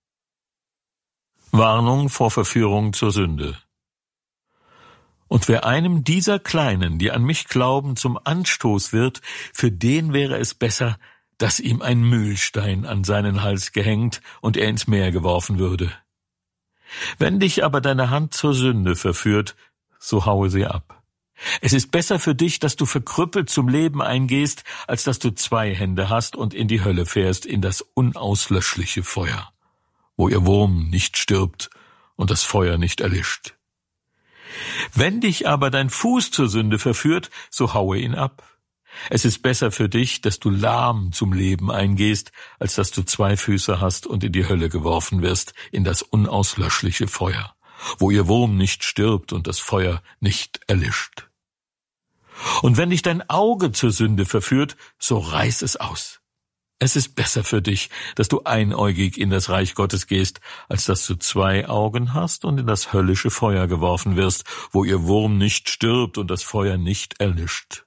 Speaker 1: Warnung vor Verführung zur Sünde. Und wer einem dieser Kleinen, die an mich glauben, zum Anstoß wird, für den wäre es besser, dass ihm ein Mühlstein an seinen Hals gehängt und er ins Meer geworfen würde. Wenn dich aber deine Hand zur Sünde verführt, so haue sie ab. Es ist besser für dich, dass du verkrüppelt zum Leben eingehst, als dass du zwei Hände hast und in die Hölle fährst, in das unauslöschliche Feuer, wo ihr Wurm nicht stirbt und das Feuer nicht erlischt. Wenn dich aber dein Fuß zur Sünde verführt, so haue ihn ab. Es ist besser für dich, dass du lahm zum Leben eingehst, als dass du zwei Füße hast und in die Hölle geworfen wirst, in das unauslöschliche Feuer, wo ihr Wurm nicht stirbt und das Feuer nicht erlischt. Und wenn dich dein Auge zur Sünde verführt, so reiß es aus. Es ist besser für dich, dass du einäugig in das Reich Gottes gehst, als dass du zwei Augen hast und in das höllische Feuer geworfen wirst, wo ihr Wurm nicht stirbt und das Feuer nicht erlischt.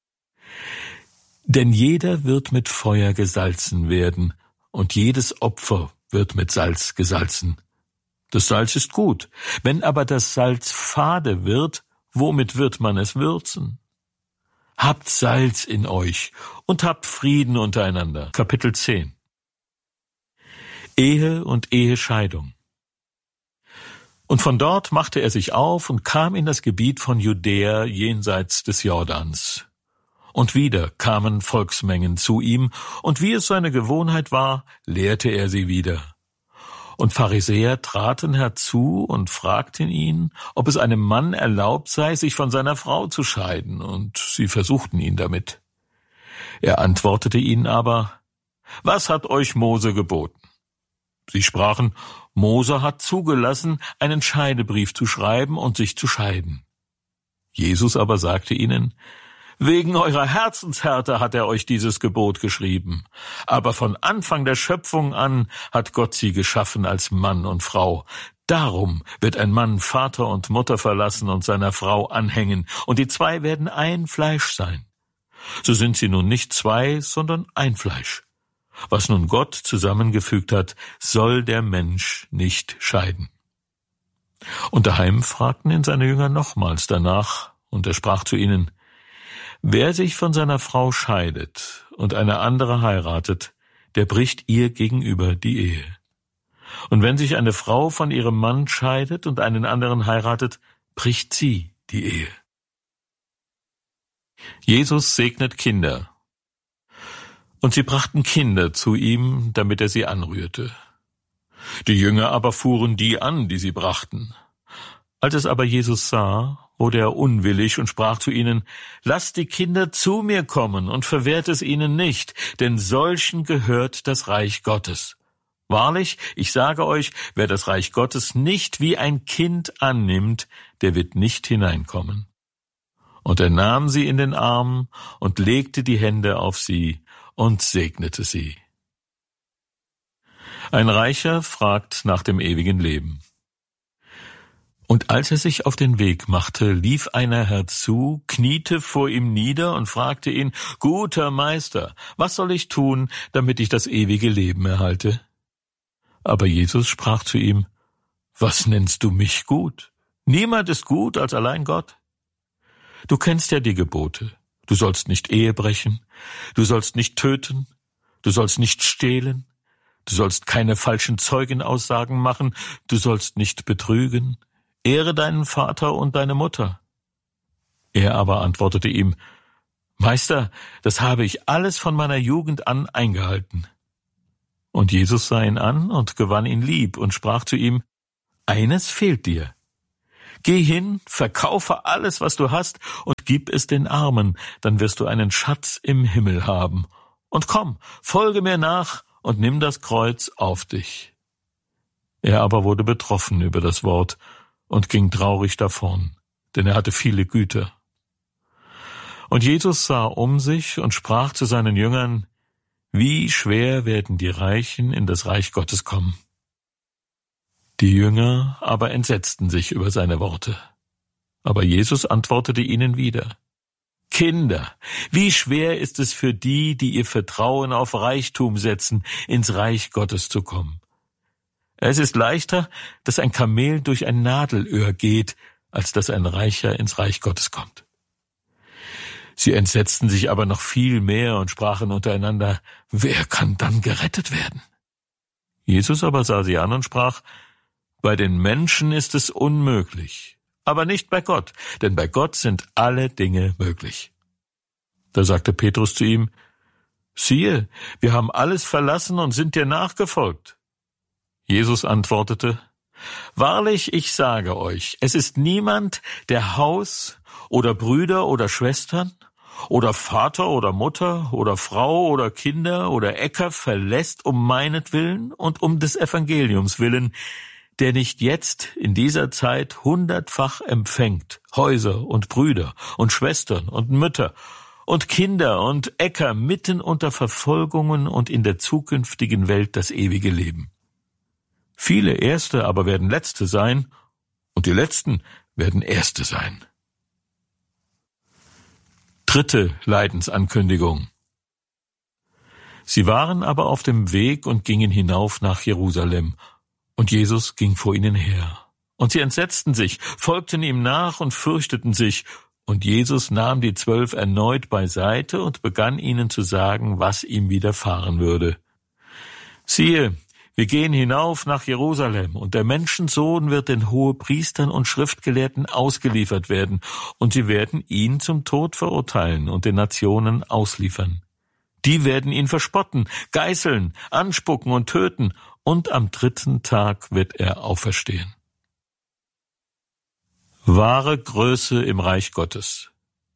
Speaker 1: Denn jeder wird mit Feuer gesalzen werden, und jedes Opfer wird mit Salz gesalzen. Das Salz ist gut, wenn aber das Salz fade wird, womit wird man es würzen? Habt Salz in euch und habt Frieden untereinander. Kapitel zehn. Ehe und Ehescheidung. Und von dort machte er sich auf und kam in das Gebiet von Judäa jenseits des Jordans. Und wieder kamen Volksmengen zu ihm, und wie es seine Gewohnheit war, lehrte er sie wieder. Und Pharisäer traten herzu und fragten ihn, ob es einem Mann erlaubt sei, sich von seiner Frau zu scheiden, und sie versuchten ihn damit. Er antwortete ihnen aber: Was hat euch Mose geboten? Sie sprachen: Mose hat zugelassen, einen Scheidebrief zu schreiben und sich zu scheiden. Jesus aber sagte ihnen: Wegen eurer Herzenshärte hat er euch dieses Gebot geschrieben. Aber von Anfang der Schöpfung an hat Gott sie geschaffen als Mann und Frau. Darum wird ein Mann Vater und Mutter verlassen und seiner Frau anhängen, und die zwei werden ein Fleisch sein. So sind sie nun nicht zwei, sondern ein Fleisch. Was nun Gott zusammengefügt hat, soll der Mensch nicht scheiden. Und daheim fragten ihn seine Jünger nochmals danach, und er sprach zu ihnen: Wer sich von seiner Frau scheidet und eine andere heiratet, der bricht ihr gegenüber die Ehe. Und wenn sich eine Frau von ihrem Mann scheidet und einen anderen heiratet, bricht sie die Ehe. Jesus segnet Kinder. Und sie brachten Kinder zu ihm, damit er sie anrührte. Die Jünger aber fuhren die an, die sie brachten. Als es aber Jesus sah, wurde er unwillig und sprach zu ihnen: Lasst die Kinder zu mir kommen und verwehrt es ihnen nicht, denn solchen gehört das Reich Gottes. Wahrlich, ich sage euch, wer das Reich Gottes nicht wie ein Kind annimmt, der wird nicht hineinkommen. Und er nahm sie in den Arm und legte die Hände auf sie und segnete sie. Ein Reicher fragt nach dem ewigen Leben. Und als er sich auf den Weg machte, lief einer herzu, kniete vor ihm nieder und fragte ihn: Guter Meister, was soll ich tun, damit ich das ewige Leben erhalte? Aber Jesus sprach zu ihm: Was nennst du mich gut? Niemand ist gut als allein Gott. Du kennst ja die Gebote. Du sollst nicht Ehe brechen, du sollst nicht töten, du sollst nicht stehlen, du sollst keine falschen Zeugenaussagen machen, du sollst nicht betrügen, ehre deinen Vater und deine Mutter. Er aber antwortete ihm, Meister, das habe ich alles von meiner Jugend an eingehalten. Und Jesus sah ihn an und gewann ihn lieb und sprach zu ihm, eines fehlt dir. Geh hin, verkaufe alles, was du hast, und gib es den Armen, dann wirst du einen Schatz im Himmel haben. Und komm, folge mir nach und nimm das Kreuz auf dich. Er aber wurde betroffen über das Wort und ging traurig davon, denn er hatte viele Güter. Und Jesus sah um sich und sprach zu seinen Jüngern, wie schwer werden die Reichen in das Reich Gottes kommen. Die Jünger aber entsetzten sich über seine Worte. Aber Jesus antwortete ihnen wieder, Kinder, wie schwer ist es für die, die ihr Vertrauen auf Reichtum setzen, ins Reich Gottes zu kommen. Es ist leichter, dass ein Kamel durch ein Nadelöhr geht, als dass ein Reicher ins Reich Gottes kommt. Sie entsetzten sich aber noch viel mehr und sprachen untereinander, wer kann dann gerettet werden? Jesus aber sah sie an und sprach, bei den Menschen ist es unmöglich, aber nicht bei Gott, denn bei Gott sind alle Dinge möglich. Da sagte Petrus zu ihm, siehe, wir haben alles verlassen und sind dir nachgefolgt. Jesus antwortete, wahrlich, ich sage euch, es ist niemand, der Haus oder Brüder oder Schwestern oder Vater oder Mutter oder Frau oder Kinder oder Äcker verlässt um meinetwillen und um des Evangeliums willen, der nicht jetzt in dieser Zeit hundertfach empfängt, Häuser und Brüder und Schwestern und Mütter und Kinder und Äcker mitten unter Verfolgungen und in der zukünftigen Welt das ewige Leben. Viele Erste aber werden Letzte sein, und die Letzten werden Erste sein. Dritte Leidensankündigung. Sie waren aber auf dem Weg und gingen hinauf nach Jerusalem, und Jesus ging vor ihnen her. Und sie entsetzten sich, folgten ihm nach und fürchteten sich, und Jesus nahm die Zwölf erneut beiseite und begann ihnen zu sagen, was ihm widerfahren würde. Siehe, wir gehen hinauf nach Jerusalem, und der Menschensohn wird den Hohepriestern und Schriftgelehrten ausgeliefert werden, und sie werden ihn zum Tod verurteilen und den Nationen ausliefern. Die werden ihn verspotten, geißeln, anspucken und töten, und am dritten Tag wird er auferstehen. Wahre Größe im Reich Gottes.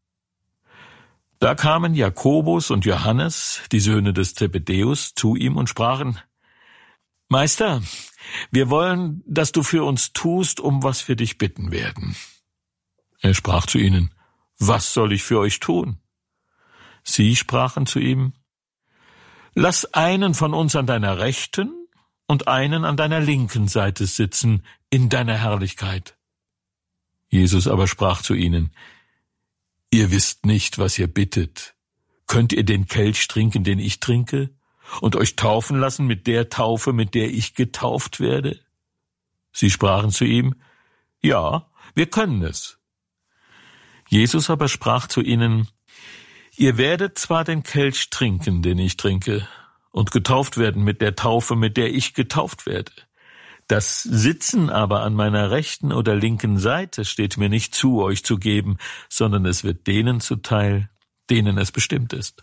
Speaker 1: Da kamen Jakobus und Johannes, die Söhne des Zebedäus, zu ihm und sprachen, Meister, wir wollen, dass du für uns tust, um was wir dich bitten werden. Er sprach zu ihnen, was soll ich für euch tun? Sie sprachen zu ihm, lass einen von uns an deiner rechten und einen an deiner linken Seite sitzen in deiner Herrlichkeit. Jesus aber sprach zu ihnen, ihr wisst nicht, was ihr bittet. Könnt ihr den Kelch trinken, den ich trinke, und euch taufen lassen mit der Taufe, mit der ich getauft werde? Sie sprachen zu ihm, ja, wir können es. Jesus aber sprach zu ihnen, ihr werdet zwar den Kelch trinken, den ich trinke, und getauft werden mit der Taufe, mit der ich getauft werde. Das Sitzen aber an meiner rechten oder linken Seite steht mir nicht zu, euch zu geben, sondern es wird denen zuteil, denen es bestimmt ist.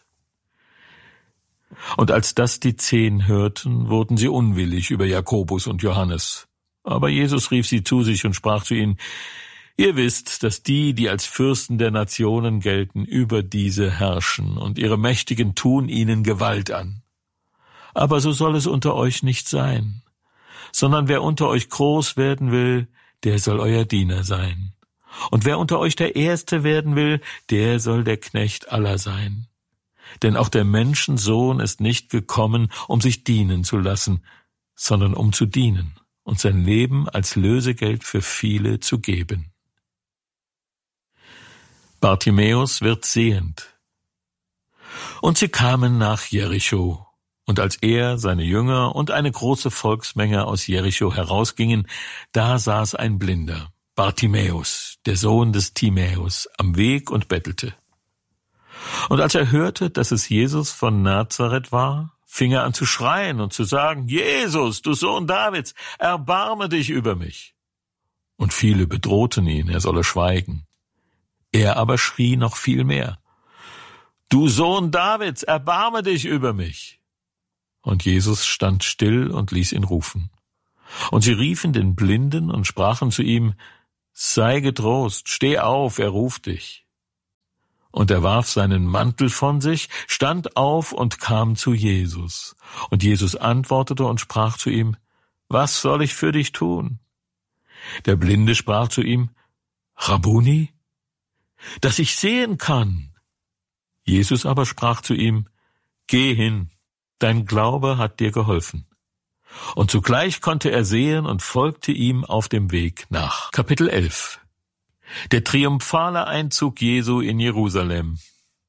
Speaker 1: Und als das die Zehn hörten, wurden sie unwillig über Jakobus und Johannes. Aber Jesus rief sie zu sich und sprach zu ihnen, ihr wisst, dass die, die als Fürsten der Nationen gelten, über diese herrschen, und ihre Mächtigen tun ihnen Gewalt an. Aber so soll es unter euch nicht sein, sondern wer unter euch groß werden will, der soll euer Diener sein. Und wer unter euch der Erste werden will, der soll der Knecht aller sein. Denn auch der Menschensohn ist nicht gekommen, um sich dienen zu lassen, sondern um zu dienen und sein Leben als Lösegeld für viele zu geben. Bartimäus wird sehend. Und sie kamen nach Jericho. Und als er, seine Jünger und eine große Volksmenge aus Jericho herausgingen, da saß ein Blinder, Bartimäus, der Sohn des Timäus, am Weg und bettelte. Und als er hörte, dass es Jesus von Nazareth war, fing er an zu schreien und zu sagen, Jesus, du Sohn Davids, erbarme dich über mich. Und viele bedrohten ihn, er solle schweigen. Er aber schrie noch viel mehr, du Sohn Davids, erbarme dich über mich. Und Jesus stand still und ließ ihn rufen. Und sie riefen den Blinden und sprachen zu ihm, sei getrost, steh auf, er ruft dich. Und er warf seinen Mantel von sich, stand auf und kam zu Jesus. Und Jesus antwortete und sprach zu ihm, was soll ich für dich tun? Der Blinde sprach zu ihm, Rabbuni, dass ich sehen kann. Jesus aber sprach zu ihm, geh hin, dein Glaube hat dir geholfen. Und zugleich konnte er sehen und folgte ihm auf dem Weg nach. Kapitel elf. Der triumphale Einzug Jesu in Jerusalem.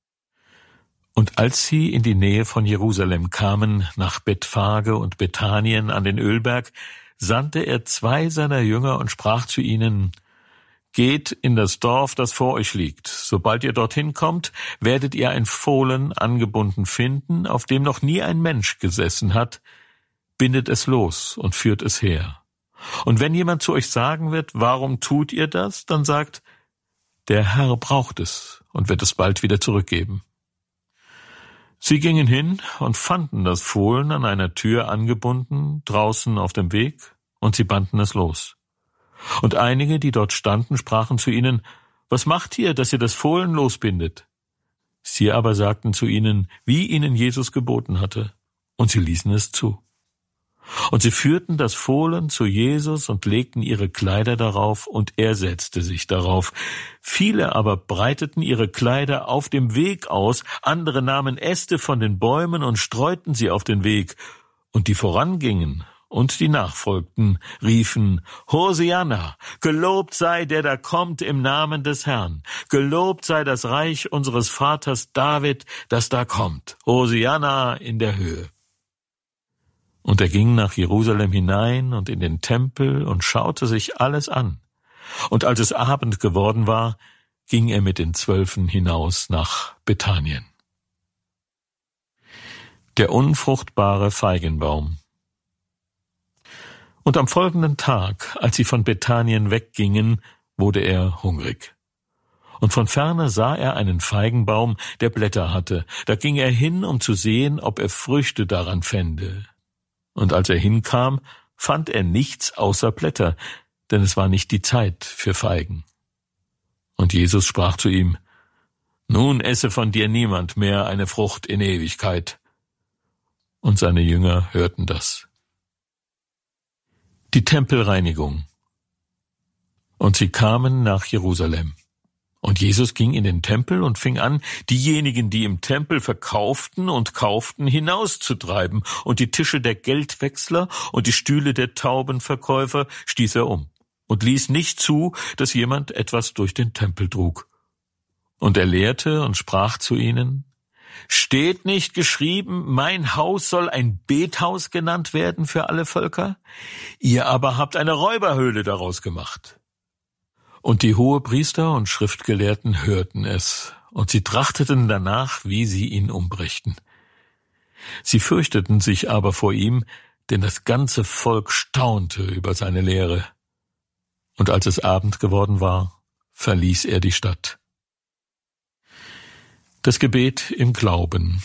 Speaker 1: Und als sie in die Nähe von Jerusalem kamen, nach Bethphage und Bethanien an den Ölberg, sandte er zwei seiner Jünger und sprach zu ihnen, geht in das Dorf, das vor euch liegt. Sobald ihr dorthin kommt, werdet ihr ein Fohlen angebunden finden, auf dem noch nie ein Mensch gesessen hat. Bindet es los und führt es her. Und wenn jemand zu euch sagen wird, warum tut ihr das, dann sagt, der Herr braucht es und wird es bald wieder zurückgeben. Sie gingen hin und fanden das Fohlen an einer Tür angebunden, draußen auf dem Weg, und sie banden es los. Und einige, die dort standen, sprachen zu ihnen, was macht ihr, dass ihr das Fohlen losbindet? Sie aber sagten zu ihnen, wie ihnen Jesus geboten hatte, und sie ließen es zu. Und sie führten das Fohlen zu Jesus und legten ihre Kleider darauf, und er setzte sich darauf. Viele aber breiteten ihre Kleider auf dem Weg aus, andere nahmen Äste von den Bäumen und streuten sie auf den Weg. Und die vorangingen und die nachfolgten, riefen, Hosianna, gelobt sei der da kommt im Namen des Herrn, gelobt sei das Reich unseres Vaters David, das da kommt, Hosianna in der Höhe. Und er ging nach Jerusalem hinein und in den Tempel und schaute sich alles an. Und als es Abend geworden war, ging er mit den Zwölfen hinaus nach Bethanien. Der unfruchtbare Feigenbaum. Und am folgenden Tag, als sie von Bethanien weggingen, wurde er hungrig. Und von ferne sah er einen Feigenbaum, der Blätter hatte. Da ging er hin, um zu sehen, ob er Früchte daran fände. Und als er hinkam, fand er nichts außer Blätter, denn es war nicht die Zeit für Feigen. Und Jesus sprach zu ihm, nun esse von dir niemand mehr eine Frucht in Ewigkeit. Und seine Jünger hörten das. Die Tempelreinigung. Und sie kamen nach Jerusalem. Und Jesus ging in den Tempel und fing an, diejenigen, die im Tempel verkauften und kauften, hinauszutreiben, und die Tische der Geldwechsler und die Stühle der Taubenverkäufer stieß er um und ließ nicht zu, dass jemand etwas durch den Tempel trug. Und er lehrte und sprach zu ihnen, steht nicht geschrieben, mein Haus soll ein Bethaus genannt werden für alle Völker? Ihr aber habt eine Räuberhöhle daraus gemacht. Und die Hohepriester und Schriftgelehrten hörten es, und sie trachteten danach, wie sie ihn umbrächten. Sie fürchteten sich aber vor ihm, denn das ganze Volk staunte über seine Lehre. Und als es Abend geworden war, verließ er die Stadt. Das Gebet im Glauben.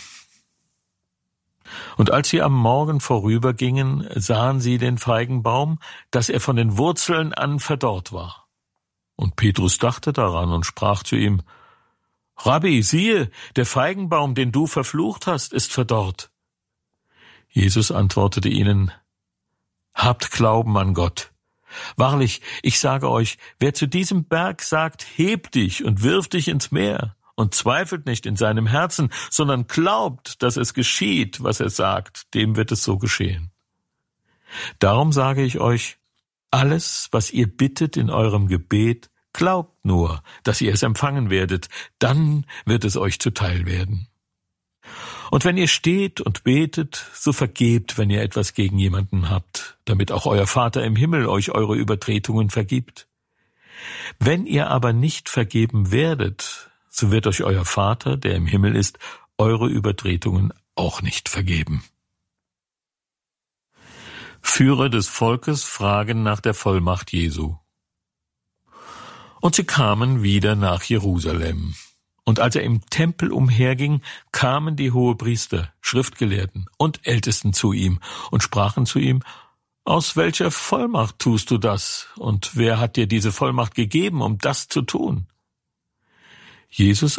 Speaker 1: Und als sie am Morgen vorübergingen, sahen sie den Feigenbaum, dass er von den Wurzeln an verdorrt war. Und Petrus dachte daran und sprach zu ihm, Rabbi, siehe, der Feigenbaum, den du verflucht hast, ist verdorrt. Jesus antwortete ihnen, habt Glauben an Gott. Wahrlich, ich sage euch, wer zu diesem Berg sagt, heb dich und wirf dich ins Meer, und zweifelt nicht in seinem Herzen, sondern glaubt, dass es geschieht, was er sagt, dem wird es so geschehen. Darum sage ich euch, alles, was ihr bittet in eurem Gebet, glaubt nur, dass ihr es empfangen werdet, dann wird es euch zuteil werden. Und wenn ihr steht und betet, so vergebt, wenn ihr etwas gegen jemanden habt, damit auch euer Vater im Himmel euch eure Übertretungen vergibt. Wenn ihr aber nicht vergeben werdet, so wird euch euer Vater, der im Himmel ist, eure Übertretungen auch nicht vergeben. Führer des Volkes fragen nach der Vollmacht Jesu. Und sie kamen wieder nach Jerusalem. Und als er im Tempel umherging, kamen die Hohepriester, Schriftgelehrten und Ältesten zu ihm und sprachen zu ihm: Aus welcher Vollmacht tust du das? Und wer hat dir diese Vollmacht gegeben, um das zu tun? Jesus